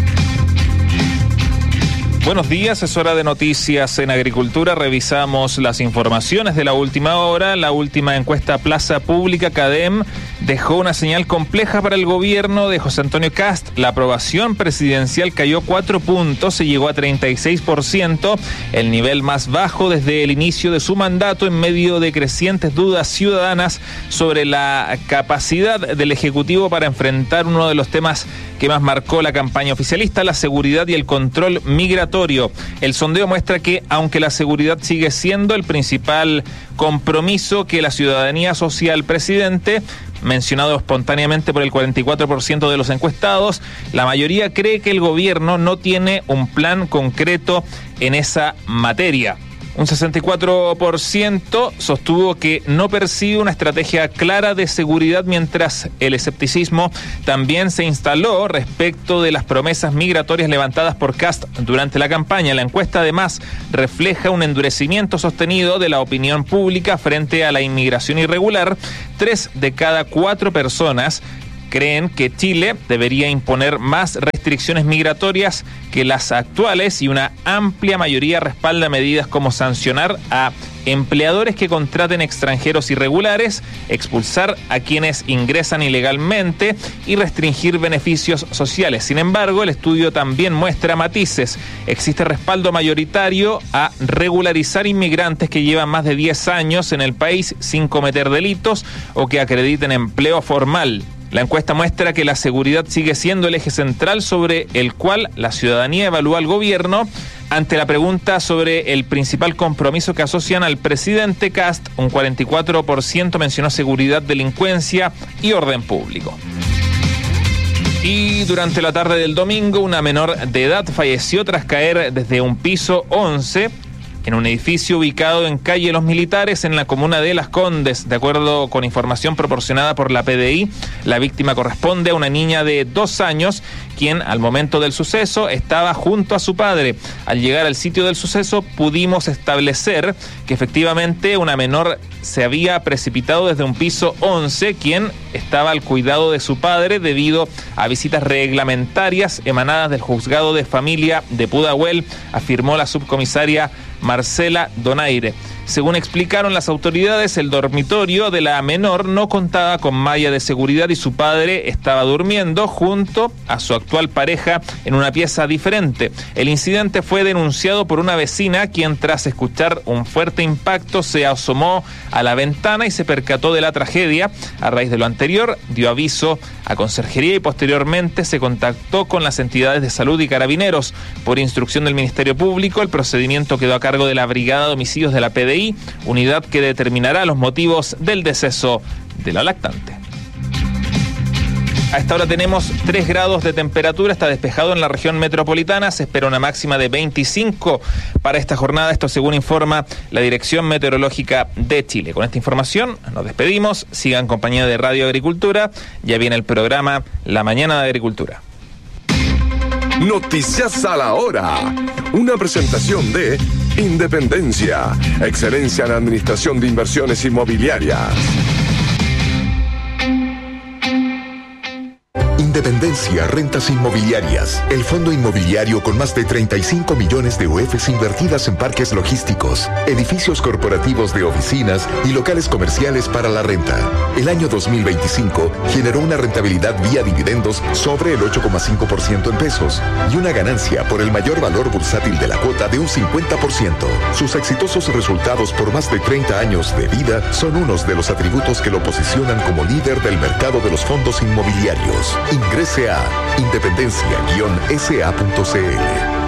Buenos días, es hora de noticias en agricultura. Revisamos las informaciones de la última hora. La última encuesta Plaza Pública CADEM dejó una señal compleja para el gobierno de José Antonio Kast. La aprobación presidencial cayó cuatro puntos, se llegó a treinta y seis por ciento, el nivel más bajo desde el inicio de su mandato, en medio de crecientes dudas ciudadanas sobre la capacidad del Ejecutivo para enfrentar uno de los temas que más marcó la campaña oficialista, la seguridad y el control migratorio. El sondeo muestra que, aunque la seguridad sigue siendo el principal compromiso que la ciudadanía asocia al presidente, mencionado espontáneamente por el cuarenta y cuatro por ciento de los encuestados, la mayoría cree que el gobierno no tiene un plan concreto en esa materia. Un sesenta y cuatro por ciento sostuvo que no percibe una estrategia clara de seguridad, mientras el escepticismo también se instaló respecto de las promesas migratorias levantadas por Kast durante la campaña. La encuesta además refleja un endurecimiento sostenido de la opinión pública frente a la inmigración irregular. Tres de cada cuatro personas creen que Chile debería imponer más restricciones migratorias que las actuales, y una amplia mayoría respalda medidas como sancionar a empleadores que contraten extranjeros irregulares, expulsar a quienes ingresan ilegalmente y restringir beneficios sociales. Sin embargo, el estudio también muestra matices. Existe respaldo mayoritario a regularizar inmigrantes que llevan más de diez años en el país sin cometer delitos o que acrediten empleo formal. La encuesta muestra que la seguridad sigue siendo el eje central sobre el cual la ciudadanía evalúa al gobierno. Ante la pregunta sobre el principal compromiso que asocian al presidente Kast, un cuarenta y cuatro por ciento mencionó seguridad, delincuencia y orden público. Y durante la tarde del domingo, una menor de edad falleció tras caer desde un piso once en un edificio ubicado en calle Los Militares, en la comuna de Las Condes. De acuerdo con información proporcionada por la P D I, la víctima corresponde a una niña de dos años, quien al momento del suceso estaba junto a su padre. Al llegar al sitio del suceso pudimos establecer que efectivamente una menor se había precipitado desde un piso once, quien estaba al cuidado de su padre debido a visitas reglamentarias emanadas del juzgado de familia de Pudahuel, afirmó la subcomisaria Marcela Donaire. Según explicaron las autoridades, el dormitorio de la menor no contaba con malla de seguridad y su padre estaba durmiendo junto a su actual pareja en una pieza diferente. El incidente fue denunciado por una vecina, quien tras escuchar un fuerte impacto se asomó a la ventana y se percató de la tragedia. A raíz de lo anterior, dio aviso a Conserjería y posteriormente se contactó con las entidades de salud y carabineros. Por instrucción del Ministerio Público, el procedimiento quedó a cargo de la Brigada de Homicidios de la P D I, unidad que determinará los motivos del deceso de la lactante. A esta hora tenemos tres grados de temperatura, está despejado en la región metropolitana, se espera una máxima de veinticinco para esta jornada, esto según informa la Dirección Meteorológica de Chile. Con esta información nos despedimos, sigan en compañía de Radio Agricultura, ya viene el programa La Mañana de Agricultura. Noticias a la hora, una presentación de Independencia, excelencia en administración de inversiones inmobiliarias. Independencia Rentas Inmobiliarias, el fondo inmobiliario con más de treinta y cinco millones de U Fs invertidas en parques logísticos, edificios corporativos de oficinas y locales comerciales para la renta. El año dos mil veinticinco generó una rentabilidad vía dividendos sobre el ocho coma cinco por ciento en pesos y una ganancia por el mayor valor bursátil de la cuota de un cincuenta por ciento. Sus exitosos resultados por más de treinta años de vida son unos de los atributos que lo posicionan como líder del mercado de los fondos inmobiliarios. Ingrese a independencia guion s a punto c l.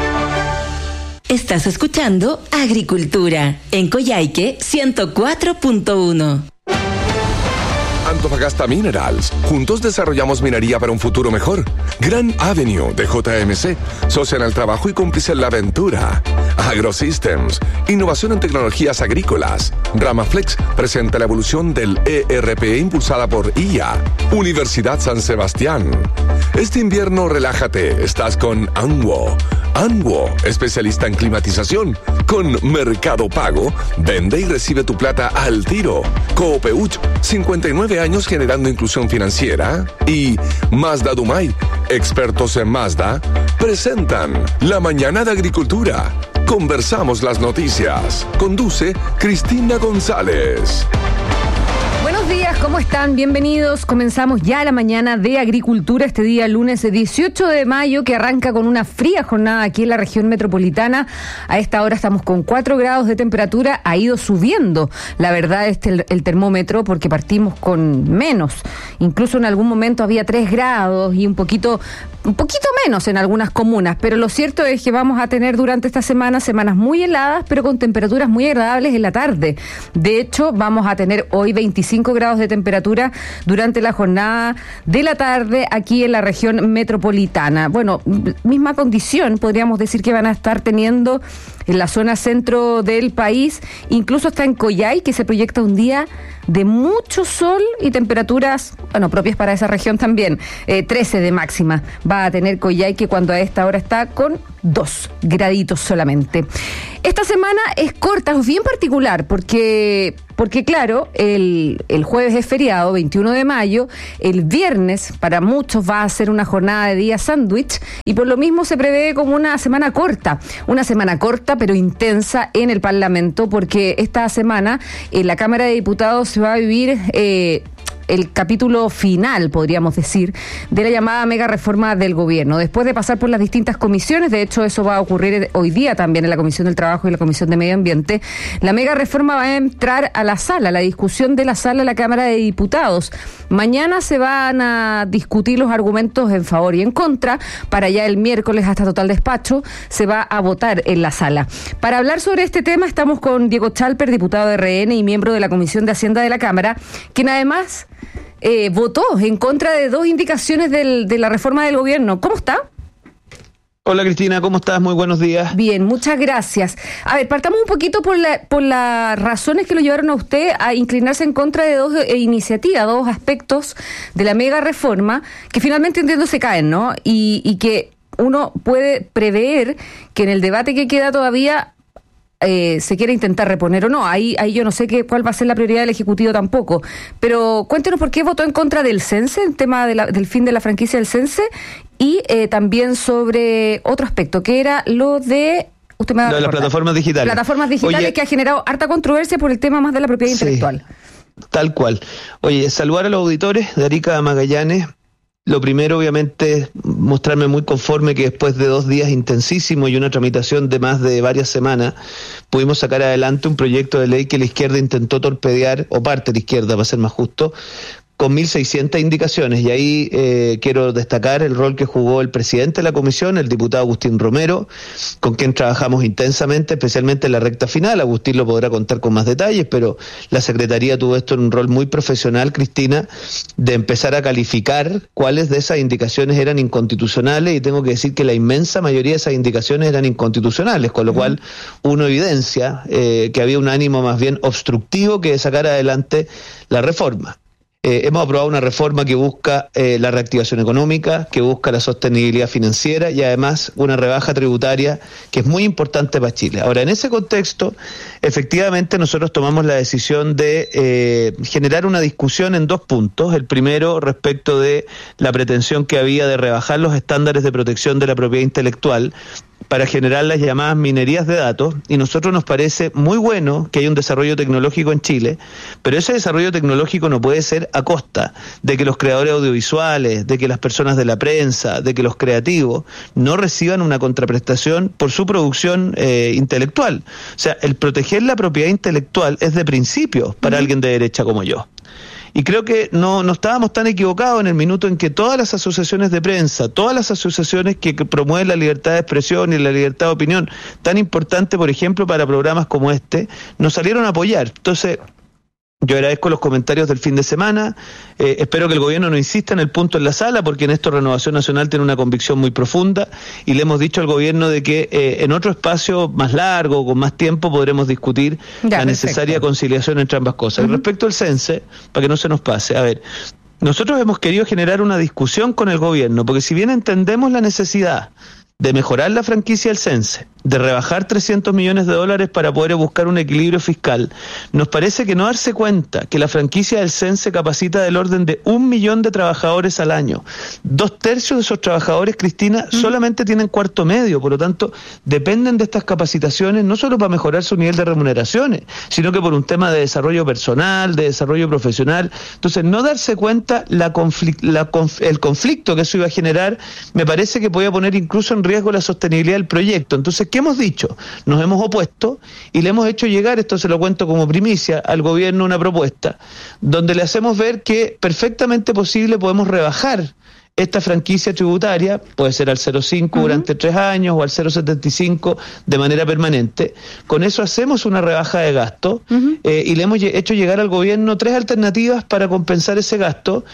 Estás escuchando Agricultura en Coyhaique ciento cuatro punto uno. Antofagasta Minerals. Juntos desarrollamos minería para un futuro mejor. Gran Avenue de J M C. Socia en el trabajo y cómplice en la aventura. AgroSystems. Innovación en tecnologías agrícolas. Ramaflex presenta la evolución del E R P impulsada por I A. Universidad San Sebastián. Este invierno relájate. Estás con Anwo. Anwo, especialista en climatización. Con Mercado Pago, vende y recibe tu plata al tiro. Coopeuch, cincuenta y nueve años generando inclusión financiera. Y Mazda Dumay, expertos en Mazda, presentan La Mañana de Agricultura. Conversamos las noticias. Conduce Cristina González. Buenos días, ¿cómo están? Bienvenidos. Comenzamos ya la mañana de Agricultura este día lunes dieciocho de mayo, que arranca con una fría jornada aquí en la región metropolitana. A esta hora estamos con cuatro grados de temperatura, ha ido subiendo, la verdad, este el, el termómetro, porque partimos con menos. Incluso en algún momento había tres grados y un poquito, un poquito menos en algunas comunas, pero lo cierto es que vamos a tener durante esta semana semanas muy heladas, pero con temperaturas muy agradables en la tarde. De hecho, vamos a tener hoy veinticinco grados de temperatura temperatura durante la jornada de la tarde aquí en la región metropolitana. Bueno, misma condición podríamos decir que van a estar teniendo en la zona centro del país, incluso hasta en Coyhai, que se proyecta un día de mucho sol y temperaturas, bueno, propias para esa región también. Eh, trece de máxima va a tener Coyhai, que cuando a esta hora está con dos graditos solamente. Esta semana es corta, es bien particular, porque, porque claro, el, el jueves es feriado, veintiuno de mayo, el viernes para muchos va a ser una jornada de día sándwich, y por lo mismo se prevé como una semana corta, una semana corta pero intensa en el Parlamento, porque esta semana en la Cámara de Diputados se va a vivir eh, el capítulo final, podríamos decir, de la llamada mega reforma del gobierno. Después de pasar por las distintas comisiones, de hecho eso va a ocurrir hoy día también en la Comisión del Trabajo y la Comisión de Medio Ambiente, la mega reforma va a entrar a la sala, la discusión de la sala de la Cámara de Diputados. Mañana se van a discutir los argumentos en favor y en contra, para ya el miércoles hasta total despacho se va a votar en la sala. Para hablar sobre este tema estamos con Diego Chalper, diputado de R N y miembro de la Comisión de Hacienda de la Cámara, quien además Eh, votó en contra de dos indicaciones del, de la reforma del gobierno. ¿Cómo está? Hola Cristina, ¿cómo estás? Muy buenos días. Bien, muchas gracias. A ver, partamos un poquito por, la, por las razones que lo llevaron a usted a inclinarse en contra de dos eh, iniciativas, dos aspectos de la mega reforma, que finalmente entiendo se caen, ¿no? Y, y que uno puede prever que en el debate que queda todavía Eh, se quiere intentar reponer o no. Ahí, ahí yo no sé qué, cuál va a ser la prioridad del Ejecutivo tampoco. Pero cuéntenos por qué votó en contra del Cense, el tema de la, del fin de la franquicia del Cense, y eh, también sobre otro aspecto, que era lo de... Usted me va a lo de las plataformas digitales. Plataformas digitales. Oye, que ha generado harta controversia por el tema más de la propiedad sí, intelectual. Tal cual. Oye, saludar a los auditores de Arica a Magallanes. Lo primero, obviamente, es mostrarme muy conforme que después de dos días intensísimos y una tramitación de más de varias semanas, pudimos sacar adelante un proyecto de ley que la izquierda intentó torpedear, o parte de la izquierda, para ser más justo, con mil seiscientas indicaciones. Y ahí eh, quiero destacar el rol que jugó el presidente de la comisión, el diputado Agustín Romero, con quien trabajamos intensamente, especialmente en la recta final. Agustín lo podrá contar con más detalles, pero la Secretaría tuvo esto en un rol muy profesional, Cristina, de empezar a calificar cuáles de esas indicaciones eran inconstitucionales, y tengo que decir que la inmensa mayoría de esas indicaciones eran inconstitucionales, con lo uh-huh. cual uno evidencia eh, que había un ánimo más bien obstructivo que de sacar adelante la reforma. Eh, hemos aprobado una reforma que busca eh, la reactivación económica, que busca la sostenibilidad financiera y además una rebaja tributaria que es muy importante para Chile. Ahora, en ese contexto, efectivamente nosotros tomamos la decisión de eh, generar una discusión en dos puntos. El primero, respecto de la pretensión que había de rebajar los estándares de protección de la propiedad intelectual para generar las llamadas minerías de datos, y nosotros nos parece muy bueno que haya un desarrollo tecnológico en Chile, pero ese desarrollo tecnológico no puede ser a costa de que los creadores audiovisuales, de que las personas de la prensa, de que los creativos no reciban una contraprestación por su producción eh, intelectual. O sea, el proteger la propiedad intelectual es de principio para uh-huh. alguien de derecha como yo. Y creo que no, no estábamos tan equivocados en el minuto en que todas las asociaciones de prensa, todas las asociaciones que, que promueven la libertad de expresión y la libertad de opinión, tan importante, por ejemplo, para programas como este, nos salieron a apoyar. Entonces, yo agradezco los comentarios del fin de semana, eh, espero que el gobierno no insista en el punto en la sala, porque en esto Renovación Nacional tiene una convicción muy profunda, y le hemos dicho al gobierno de que eh, en otro espacio más largo, con más tiempo, podremos discutir ya, la necesaria perfecto. conciliación entre ambas cosas. Uh-huh. Y respecto al Cense, para que no se nos pase, a ver, nosotros hemos querido generar una discusión con el gobierno, porque si bien entendemos la necesidad de mejorar la franquicia del Cense, de rebajar trescientos millones de dólares para poder buscar un equilibrio fiscal, nos parece que no darse cuenta que la franquicia del Cense capacita del orden de un millón de trabajadores al año. Dos tercios de esos trabajadores, Cristina, mm. solamente tienen cuarto medio, por lo tanto, dependen de estas capacitaciones no solo para mejorar su nivel de remuneraciones, sino que por un tema de desarrollo personal, de desarrollo profesional. Entonces, no darse cuenta la conflic- la conf- el conflicto que eso iba a generar, me parece que podía poner incluso en riesgo la sostenibilidad del proyecto. Entonces, ¿qué hemos dicho? Nos hemos opuesto y le hemos hecho llegar, esto se lo cuento como primicia, al gobierno una propuesta donde le hacemos ver que perfectamente posible podemos rebajar esta franquicia tributaria, puede ser al cero coma cinco uh-huh. durante tres años o al cero coma setenta y cinco de manera permanente. Con eso hacemos una rebaja de gasto uh-huh. eh, y le hemos hecho llegar al gobierno tres alternativas para compensar ese gasto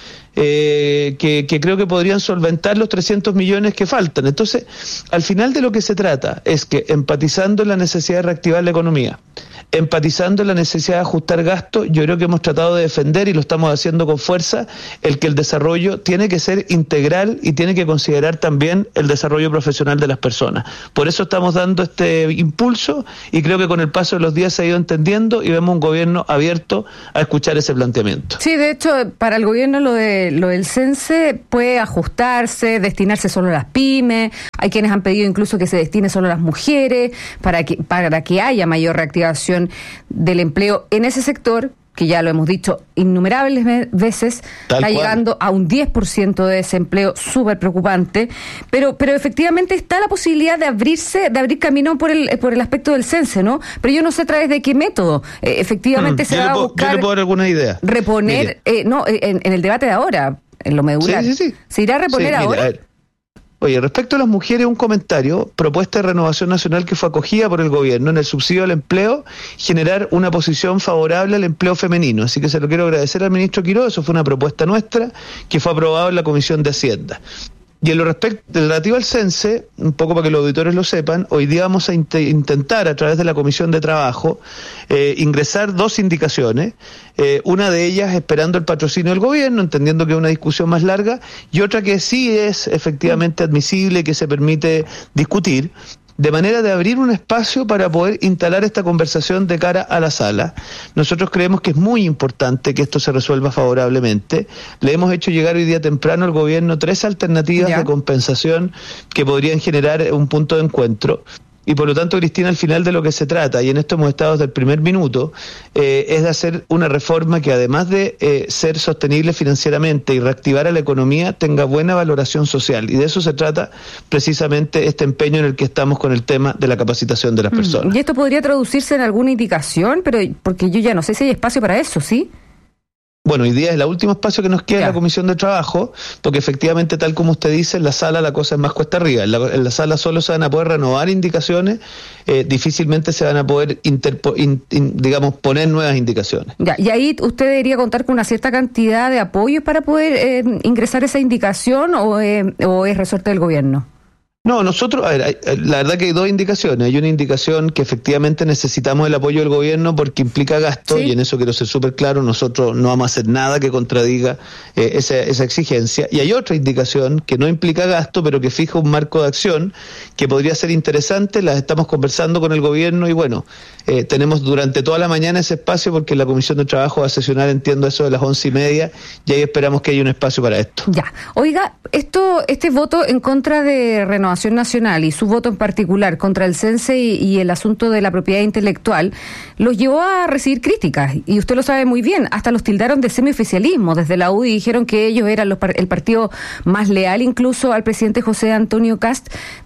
eh, que, que creo que podrían solventar los trescientos millones que faltan. Entonces, al final de lo que se trata es que empatizando en la necesidad de reactivar la economía, empatizando en la necesidad de ajustar gastos, yo creo que hemos tratado de defender, y lo estamos haciendo con fuerza, el que el desarrollo tiene que ser integral y tiene que considerar también el desarrollo profesional de las personas. Por eso estamos dando este impulso y creo que con el paso de los días se ha ido entendiendo y vemos un gobierno abierto a escuchar ese planteamiento. Sí, de hecho, para el gobierno lo de lo del Sense puede ajustarse, destinarse solo a las pymes. Hay quienes han pedido incluso que se destine solo a las mujeres para que, para que haya mayor reactivación del empleo en ese sector, que ya lo hemos dicho innumerables veces, Tal está cual. llegando a un diez por ciento de desempleo, súper preocupante, pero pero efectivamente está la posibilidad de abrirse, de abrir camino por el por el aspecto del Sense, ¿no? Pero yo no sé a través de qué método. Eh, efectivamente hmm, se va a buscar... Yo le puedo dar alguna idea. Reponer, eh, no, en, en el debate de ahora, en lo medular. Sí, sí, sí. ¿Se irá a reponer sí, ahora? Mira, Oye, respecto a las mujeres, un comentario, propuesta de Renovación Nacional que fue acogida por el gobierno en el subsidio al empleo, generar una posición favorable al empleo femenino. Así que se lo quiero agradecer al ministro Quiroga, eso fue una propuesta nuestra que fue aprobada en la Comisión de Hacienda. Y en lo respecto, relativo al Sense, un poco para que los auditores lo sepan, hoy día vamos a int- intentar a través de la Comisión de Trabajo eh, ingresar dos indicaciones, eh, una de ellas esperando el patrocinio del gobierno, entendiendo que es una discusión más larga, y otra que sí es efectivamente admisible y que se permite discutir, de manera de abrir un espacio para poder instalar esta conversación de cara a la sala. Nosotros creemos que es muy importante que esto se resuelva favorablemente. Le hemos hecho llegar hoy día temprano al gobierno tres alternativas ya. de compensación que podrían generar un punto de encuentro. Y por lo tanto, Cristina, al final de lo que se trata, y en esto hemos estado desde el primer minuto, eh, es de hacer una reforma que además de eh, ser sostenible financieramente y reactivar a la economía, tenga buena valoración social. Y de eso se trata precisamente este empeño en el que estamos con el tema de la capacitación de las personas. ¿Y esto podría traducirse en alguna indicación? Pero porque yo ya no sé si hay espacio para eso, ¿sí? Bueno, hoy día es el último espacio que nos queda ya. en la Comisión de Trabajo, porque efectivamente, tal como usted dice, en la sala la cosa es más cuesta arriba. En la, en la sala solo se van a poder renovar indicaciones, eh, difícilmente se van a poder, interpo, in, in, digamos, poner nuevas indicaciones. Ya, y ahí usted debería contar con una cierta cantidad de apoyos para poder eh, ingresar esa indicación, o, eh, o es resorte del gobierno. No, nosotros, a ver, la verdad que hay dos indicaciones. Hay una indicación que efectivamente necesitamos el apoyo del gobierno porque implica gasto, ¿sí? Y en eso quiero ser súper claro, nosotros no vamos a hacer nada que contradiga eh, esa, esa exigencia. Y hay otra indicación que no implica gasto, pero que fija un marco de acción que podría ser interesante. Las estamos conversando con el gobierno y bueno, eh, tenemos durante toda la mañana ese espacio porque la Comisión de Trabajo va a sesionar, entiendo, eso de las once y media, y ahí esperamos que haya un espacio para esto. Ya, oiga, esto, este voto en contra de Renovación Nacional y su voto en particular contra el Sense y, y el asunto de la propiedad intelectual los llevó a recibir críticas, y usted lo sabe muy bien, hasta los tildaron de semioficialismo desde la U D I, dijeron que ellos eran los, el partido más leal incluso al presidente José Antonio Kast.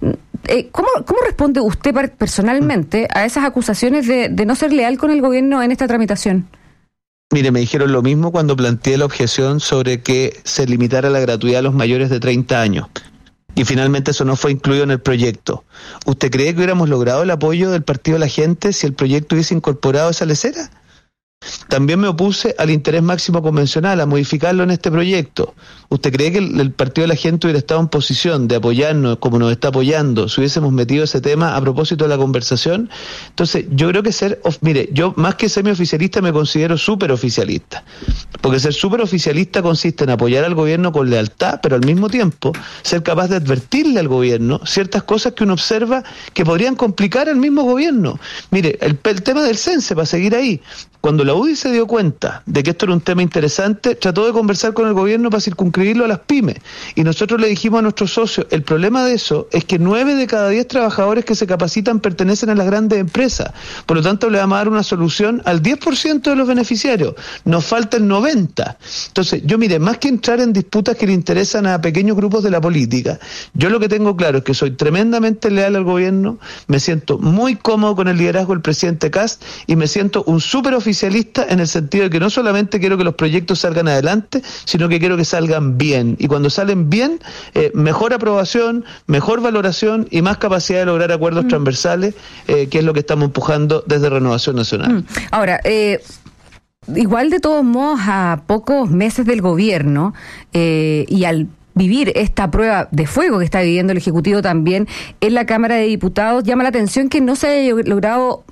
Eh, ¿cómo, ¿Cómo responde usted personalmente a esas acusaciones de, de no ser leal con el gobierno en esta tramitación? Mire, me dijeron lo mismo cuando planteé la objeción sobre que se limitara la gratuidad a los mayores de treinta años. Y finalmente eso no fue incluido en el proyecto. ¿Usted cree que hubiéramos logrado el apoyo del Partido de la Gente si el proyecto hubiese incorporado esa lecera? También me opuse al interés máximo convencional, a modificarlo en este proyecto. ¿Usted cree que el, el Partido de la Gente hubiera estado en posición de apoyarnos como nos está apoyando si hubiésemos metido ese tema a propósito de la conversación? Entonces, yo creo que ser, of, mire, yo más que semioficialista me considero superoficialista, porque ser superoficialista consiste en apoyar al gobierno con lealtad, pero al mismo tiempo ser capaz de advertirle al gobierno ciertas cosas que uno observa que podrían complicar al mismo gobierno. Mire, el, el tema del Sense, para seguir ahí, cuando la U D I se dio cuenta de que esto era un tema interesante, trató de conversar con el gobierno para circunscribirlo a las pymes. Y nosotros le dijimos a nuestros socios, el problema de eso es que nueve de cada diez trabajadores que se capacitan pertenecen a las grandes empresas. Por lo tanto, le vamos a dar una solución al diez por ciento de los beneficiarios. Nos falta el noventa por ciento. Entonces, yo mire, más que entrar en disputas que le interesan a pequeños grupos de la política, yo lo que tengo claro es que soy tremendamente leal al gobierno, me siento muy cómodo con el liderazgo del presidente Kast y me siento un superoficial oficialista en el sentido de que no solamente quiero que los proyectos salgan adelante, sino que quiero que salgan bien. Y cuando salen bien, eh, mejor aprobación, mejor valoración y más capacidad de lograr acuerdos mm. transversales, eh, que es lo que estamos empujando desde Renovación Nacional. Mm. Ahora, eh... igual de todos modos, a pocos meses del gobierno eh, y al vivir esta prueba de fuego que está viviendo el Ejecutivo también en la Cámara de Diputados, llama la atención que no se haya logrado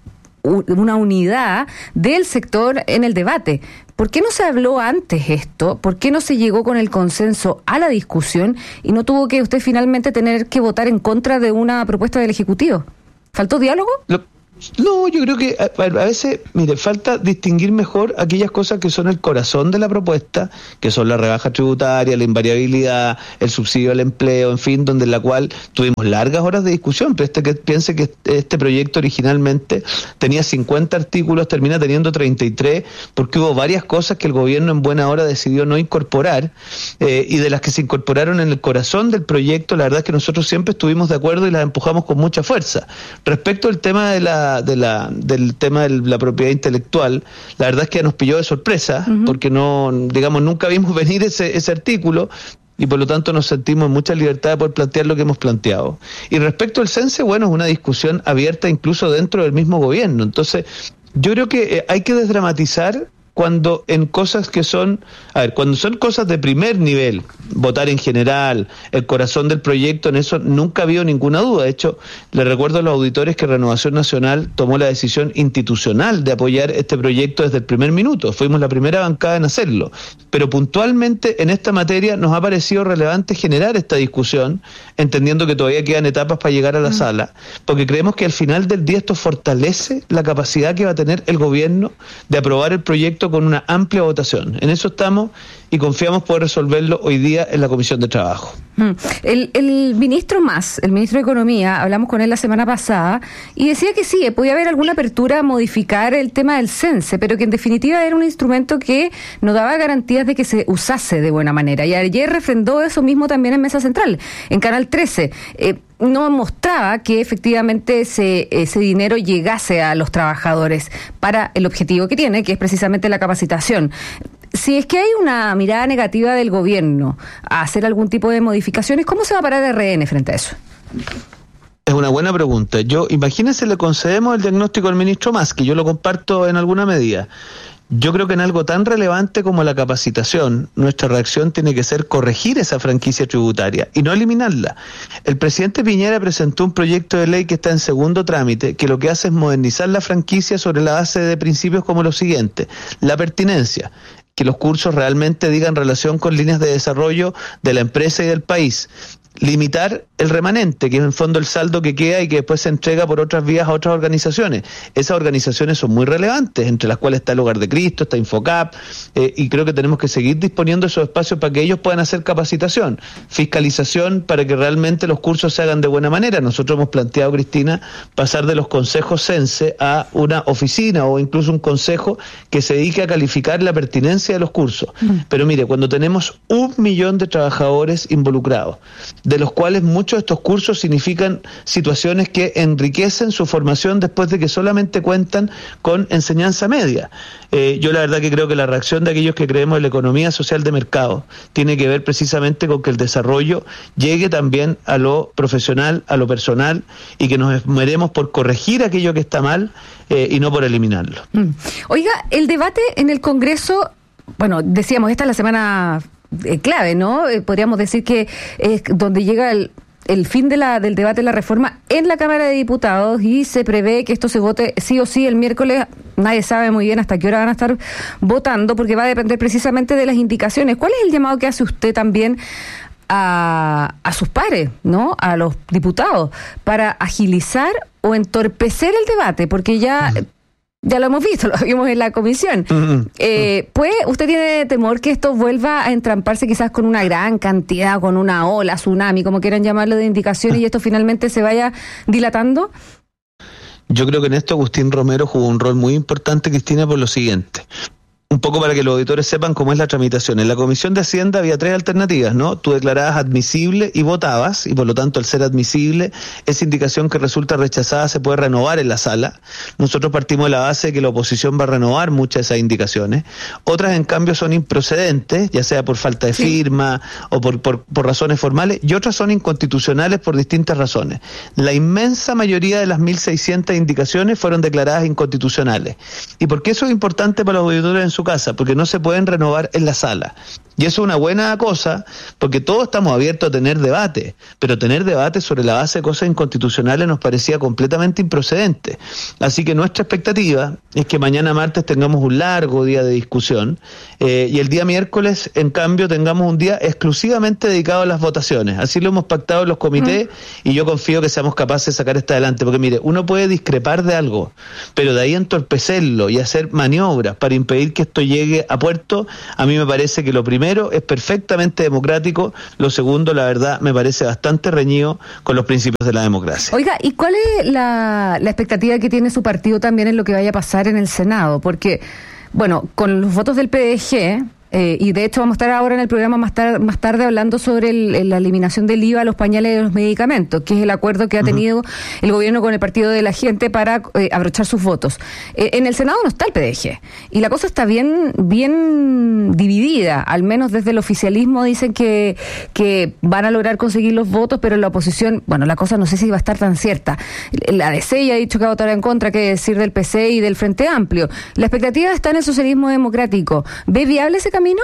una unidad del sector en el debate. ¿Por qué no se habló antes esto? ¿Por qué no se llegó con el consenso a la discusión y no tuvo que usted finalmente tener que votar en contra de una propuesta del Ejecutivo? ¿Faltó diálogo? Lo... No, yo creo que a, a veces, mire, falta distinguir mejor aquellas cosas que son el corazón de la propuesta, que son la rebaja tributaria, la invariabilidad, el subsidio al empleo, en fin, donde en la cual tuvimos largas horas de discusión, pero este que piense que este proyecto originalmente tenía cincuenta artículos, termina teniendo treinta y tres, porque hubo varias cosas que el gobierno en buena hora decidió no incorporar, eh, y de las que se incorporaron en el corazón del proyecto, la verdad es que nosotros siempre estuvimos de acuerdo y las empujamos con mucha fuerza. Respecto al tema de la de la del tema de la propiedad intelectual, la verdad es que nos pilló de sorpresa, uh-huh. porque no, digamos, nunca vimos venir ese, ese artículo, y por lo tanto nos sentimos en mucha libertad de poder plantear lo que hemos planteado. Y respecto al CENSE, bueno, es una discusión abierta incluso dentro del mismo gobierno. Entonces, yo creo que hay que desdramatizar cuando en cosas que son, a ver, cuando son cosas de primer nivel, votar en general, el corazón del proyecto, en eso nunca ha habido ninguna duda. De hecho, le recuerdo a los auditores que Renovación Nacional tomó la decisión institucional de apoyar este proyecto desde el primer minuto. Fuimos la primera bancada en hacerlo. Pero puntualmente en esta materia nos ha parecido relevante generar esta discusión, entendiendo que todavía quedan etapas para llegar a la mm. sala, porque creemos que al final del día esto fortalece la capacidad que va a tener el gobierno de aprobar el proyecto con una amplia votación. En eso estamos y confiamos poder resolverlo hoy día en la Comisión de Trabajo. El, el ministro Mas, el ministro de Economía, hablamos con él la semana pasada y decía que sí, podía haber alguna apertura a modificar el tema del CENSE, pero que en definitiva era un instrumento que no daba garantías de que se usase de buena manera. Y ayer refrendó eso mismo también en Mesa Central, en Canal trece. Eh, no mostraba que efectivamente ese, ese dinero llegase a los trabajadores para el objetivo que tiene, que es precisamente la capacitación. Si es que hay una mirada negativa del gobierno a hacer algún tipo de modificaciones, ¿cómo se va a parar R N frente a eso? Es una buena pregunta. Yo, imagínense, le concedemos el diagnóstico al ministro Mas, que yo lo comparto en alguna medida. Yo creo que en algo tan relevante como la capacitación, nuestra reacción tiene que ser corregir esa franquicia tributaria y no eliminarla. El presidente Piñera presentó un proyecto de ley que está en segundo trámite, que lo que hace es modernizar la franquicia sobre la base de principios como lo siguiente: la pertinencia, que los cursos realmente digan relación con líneas de desarrollo de la empresa y del país. Limitar el remanente, que es en fondo el saldo que queda y que después se entrega por otras vías a otras organizaciones. Esas organizaciones son muy relevantes, entre las cuales está el Hogar de Cristo, está Infocap, eh, y creo que tenemos que seguir disponiendo esos espacios para que ellos puedan hacer capacitación, fiscalización, para que realmente los cursos se hagan de buena manera. Nosotros hemos planteado, Cristina, pasar de los consejos CENSE a una oficina o incluso un consejo que se dedique a calificar la pertinencia de los cursos. Mm. Pero mire, cuando tenemos un millón de trabajadores involucrados, de los cuales muchos de estos cursos significan situaciones que enriquecen su formación después de que solamente cuentan con enseñanza media. Eh, yo la verdad que creo que la reacción de aquellos que creemos en la economía social de mercado tiene que ver precisamente con que el desarrollo llegue también a lo profesional, a lo personal, y que nos esmeremos por corregir aquello que está mal eh, y no por eliminarlo. Mm. Oiga, el debate en el Congreso, bueno, decíamos, esta es la semana Eh, clave, ¿no? Eh, podríamos decir que es donde llega el, el fin de la, del debate de la reforma en la Cámara de Diputados, y se prevé que esto se vote sí o sí el miércoles. Nadie sabe muy bien hasta qué hora van a estar votando, porque va a depender precisamente de las indicaciones. ¿Cuál es el llamado que hace usted también a, a sus pares, ¿no? A los diputados, para agilizar o entorpecer el debate? Porque ya... Uh-huh. Ya lo hemos visto, lo vimos en la comisión. Uh-huh. Eh, pues, ¿usted tiene temor que esto vuelva a entramparse quizás con una gran cantidad, con una ola, tsunami, como quieran llamarlo, de indicaciones, y esto finalmente se vaya dilatando? Yo creo que en esto Agustín Romero jugó un rol muy importante, Cristina, por lo siguiente. un poco para que los auditores sepan cómo es la tramitación. En la Comisión de Hacienda había tres alternativas, ¿no? Tú declarabas admisible y votabas, y por lo tanto, al ser admisible, esa indicación que resulta rechazada se puede renovar en la sala. Nosotros partimos de la base de que la oposición va a renovar muchas de esas indicaciones. Otras, en cambio, son improcedentes, ya sea por falta de firma o por, por, por razones formales, y otras son inconstitucionales por distintas razones. La inmensa mayoría de las mil seiscientas indicaciones fueron declaradas inconstitucionales. ¿Y por qué eso es importante para los auditores en su casa? Porque no se pueden renovar en la sala. Y eso es una buena cosa, porque todos estamos abiertos a tener debate, pero tener debate sobre la base de cosas inconstitucionales nos parecía completamente improcedente. Así que nuestra expectativa es que mañana martes tengamos un largo día de discusión, eh, y el día miércoles, en cambio, tengamos un día exclusivamente dedicado a las votaciones. Así lo hemos pactado en los comités, mm. y yo confío que seamos capaces de sacar esto adelante, porque mire, uno puede discrepar de algo, pero de ahí entorpecerlo y hacer maniobras para impedir que esto llegue a puerto, a mí me parece que lo primero es perfectamente democrático, lo segundo, la verdad, me parece bastante reñido con los principios de la democracia. Oiga, ¿y cuál es la, la expectativa que tiene su partido también en lo que vaya a pasar en el Senado? Porque, bueno, con los votos del P D G... Eh, y de hecho vamos a estar ahora en el programa más, tar- más tarde hablando sobre el, la eliminación del I V A a los pañales y los medicamentos, que es el acuerdo que ha tenido uh-huh. el gobierno con el Partido de la Gente para eh, abrochar sus votos. Eh, en el Senado no está el P D G y la cosa está bien bien dividida, al menos desde el oficialismo dicen que, que van a lograr conseguir los votos, pero la oposición, bueno, la cosa no sé si va a estar tan cierta. La D C ya ha dicho que va a votar en contra, qué decir del P C y del Frente Amplio. La expectativa está en el socialismo democrático. ¿Ve viable ese camino?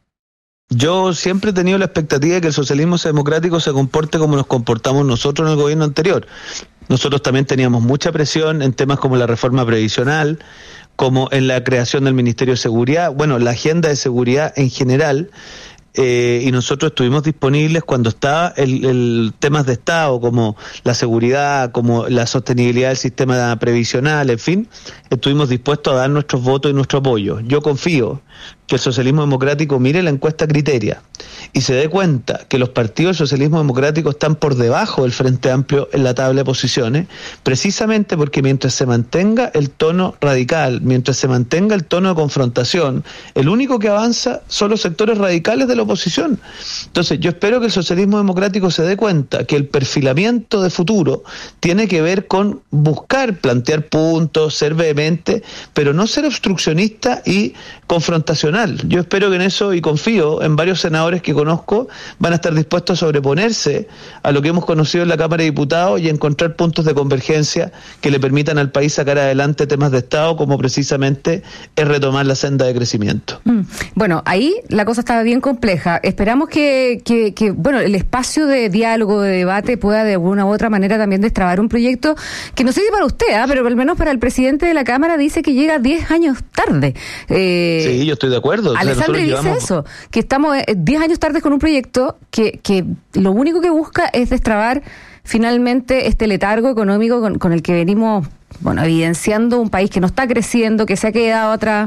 Yo siempre he tenido la expectativa de que el socialismo democrático se comporte como nos comportamos nosotros en el gobierno anterior. Nosotros también teníamos mucha presión en temas como la reforma previsional, como en la creación del Ministerio de Seguridad, bueno, la agenda de seguridad en general, eh, y nosotros estuvimos disponibles cuando estaba el, el temas de Estado, como la seguridad, como la sostenibilidad del sistema previsional, en fin, estuvimos dispuestos a dar nuestros votos y nuestro apoyo. Yo confío que el socialismo democrático mire la encuesta Criteria y se dé cuenta que los partidos del socialismo democrático están por debajo del Frente Amplio en la tabla de posiciones, precisamente porque mientras se mantenga el tono radical, mientras se mantenga el tono de confrontación, el único que avanza son los sectores radicales de la oposición. Entonces yo espero que el socialismo democrático se dé cuenta que el perfilamiento de futuro tiene que ver con buscar plantear puntos, ser vehemente, pero no ser obstruccionista y confrontacional. Yo espero que en eso, y confío en varios senadores que conozco, van a estar dispuestos a sobreponerse a lo que hemos conocido en la Cámara de Diputados y encontrar puntos de convergencia que le permitan al país sacar adelante temas de Estado, como precisamente es retomar la senda de crecimiento. Mm. Bueno, ahí la cosa estaba bien compleja. Esperamos que, que, que, bueno, el espacio de diálogo, de debate, pueda de alguna u otra manera también destrabar un proyecto que no sé si para usted, ¿eh? pero al menos para el presidente de la Cámara dice que llega diez años tarde. Eh, sí, yo estoy de acuerdo. Alessandri dice llevamos... eso, que estamos diez años tarde con un proyecto que, que lo único que busca es destrabar finalmente este letargo económico con, con el que venimos, bueno, evidenciando un país que no está creciendo, que se ha quedado atrás.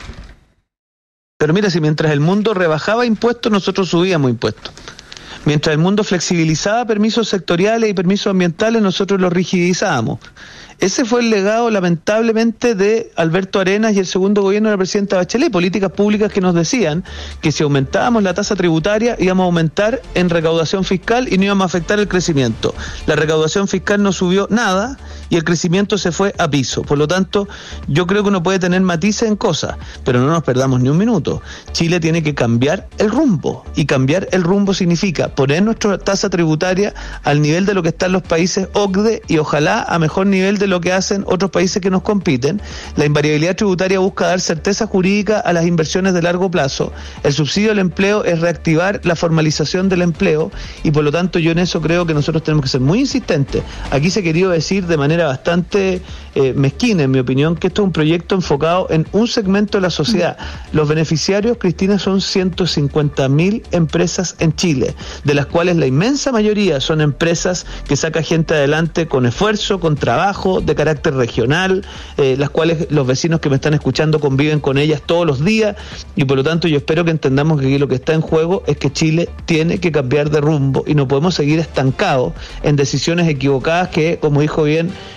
Pero mira, si mientras el mundo rebajaba impuestos, nosotros subíamos impuestos. Mientras el mundo flexibilizaba permisos sectoriales y permisos ambientales, nosotros los rigidizábamos. Ese fue el legado, lamentablemente, de Alberto Arenas y el segundo gobierno de la presidenta Bachelet, políticas públicas que nos decían que si aumentábamos la tasa tributaria íbamos a aumentar en recaudación fiscal y no íbamos a afectar el crecimiento. La recaudación fiscal no subió nada y el crecimiento se fue a piso. Por lo tanto, yo creo que uno puede tener matices en cosas, pero no nos perdamos ni un minuto. Chile tiene que cambiar el rumbo, y cambiar el rumbo significa poner nuestra tasa tributaria al nivel de lo que están los países O C D E y ojalá a mejor nivel de lo que hacen otros países que nos compiten. La invariabilidad tributaria busca dar certeza jurídica a las inversiones de largo plazo. El subsidio al empleo es reactivar la formalización del empleo y por lo tanto yo en eso creo que nosotros tenemos que ser muy insistentes. Aquí se ha querido decir de manera bastante eh, mezquina, en mi opinión, que esto es un proyecto enfocado en un segmento de la sociedad. Los beneficiarios, Cristina, son ciento cincuenta mil empresas en Chile, de las cuales la inmensa mayoría son empresas que saca gente adelante con esfuerzo, con trabajo, de carácter regional, eh, las cuales los vecinos que me están escuchando conviven con ellas todos los días, y por lo tanto yo espero que entendamos que aquí lo que está en juego es que Chile tiene que cambiar de rumbo y no podemos seguir estancados en decisiones equivocadas que, como dijo bien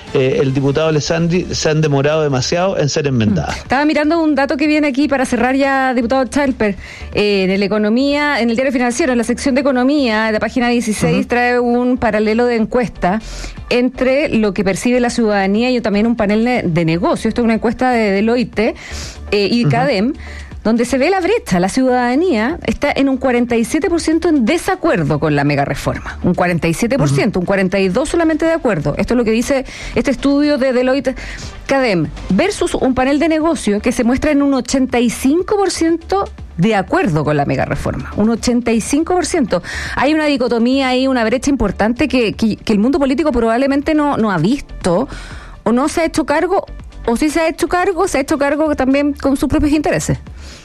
eh, el diputado Alessandri se han demorado demasiado en ser enmendadas. Estaba mirando un dato que viene aquí para cerrar ya, diputado Chalper. Eh, en el Economía, en el Diario Financiero, en la sección de Economía, la página dieciséis, uh-huh. trae un paralelo de encuesta entre lo que percibe la ciudadanía y también un panel de, de negocio. Esto es una encuesta de Deloitte eh, y uh-huh. CADEM, donde se ve la brecha. La ciudadanía está en un cuarenta y siete por ciento en desacuerdo con la mega reforma. Un cuarenta y siete por ciento, uh-huh. un cuarenta y dos por ciento solamente de acuerdo. Esto es lo que dice este estudio de Deloitte CADEM, versus un panel de negocio que se muestra en un ochenta y cinco por ciento de acuerdo con la mega reforma. Un ochenta y cinco por ciento. Hay una dicotomía ahí, una brecha importante que, que, que el mundo político probablemente no, no ha visto o no se ha hecho cargo, o si se ha hecho cargo, se ha hecho cargo también con sus propios intereses.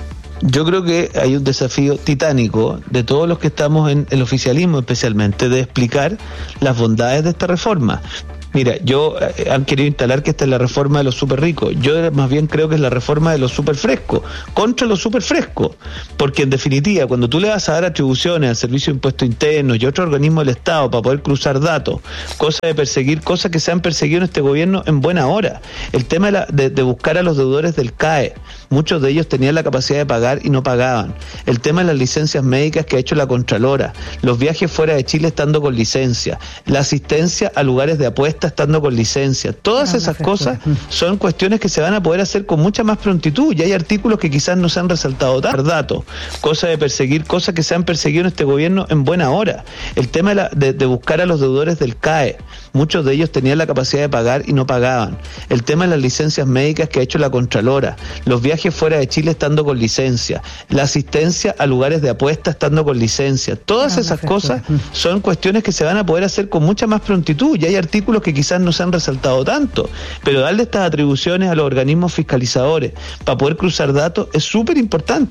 Yo creo que hay un desafío titánico de todos los que estamos en el oficialismo, especialmente, de explicar las bondades de esta reforma. Mira, yo eh, han querido instalar que esta es la reforma de los super ricos. Yo más bien creo que es la reforma de los super frescos, contra los super frescos. Porque en definitiva, cuando tú le vas a dar atribuciones al Servicio de Impuestos Internos y otros organismos del Estado para poder cruzar datos, cosa de perseguir, cosas que se han perseguido en este gobierno en buena hora. El tema de, la, de, de buscar a los deudores del C A E. Muchos de ellos tenían la capacidad de pagar y no pagaban. El tema de las licencias médicas que ha hecho la Contralora. Los viajes fuera de Chile estando con licencia. La asistencia a lugares de apuesta estando con licencia. Todas esas cosas son cuestiones que se van a poder hacer con mucha más prontitud. Y hay artículos que quizás no se han resaltado tanto. Datos, cosa de perseguir, cosas que se han perseguido en este gobierno en buena hora. El tema de, la, de, de buscar a los deudores del C A E. Muchos de ellos tenían la capacidad de pagar y no pagaban. El tema de las licencias médicas que ha hecho la Contralora. Los viajes fuera de Chile estando con licencia. La asistencia a lugares de apuesta estando con licencia. Todas esas cosas son cuestiones que se van a poder hacer con mucha más prontitud. Y hay artículos que quizás no se han resaltado tanto, pero darle estas atribuciones a los organismos fiscalizadores para poder cruzar datos es súper importante.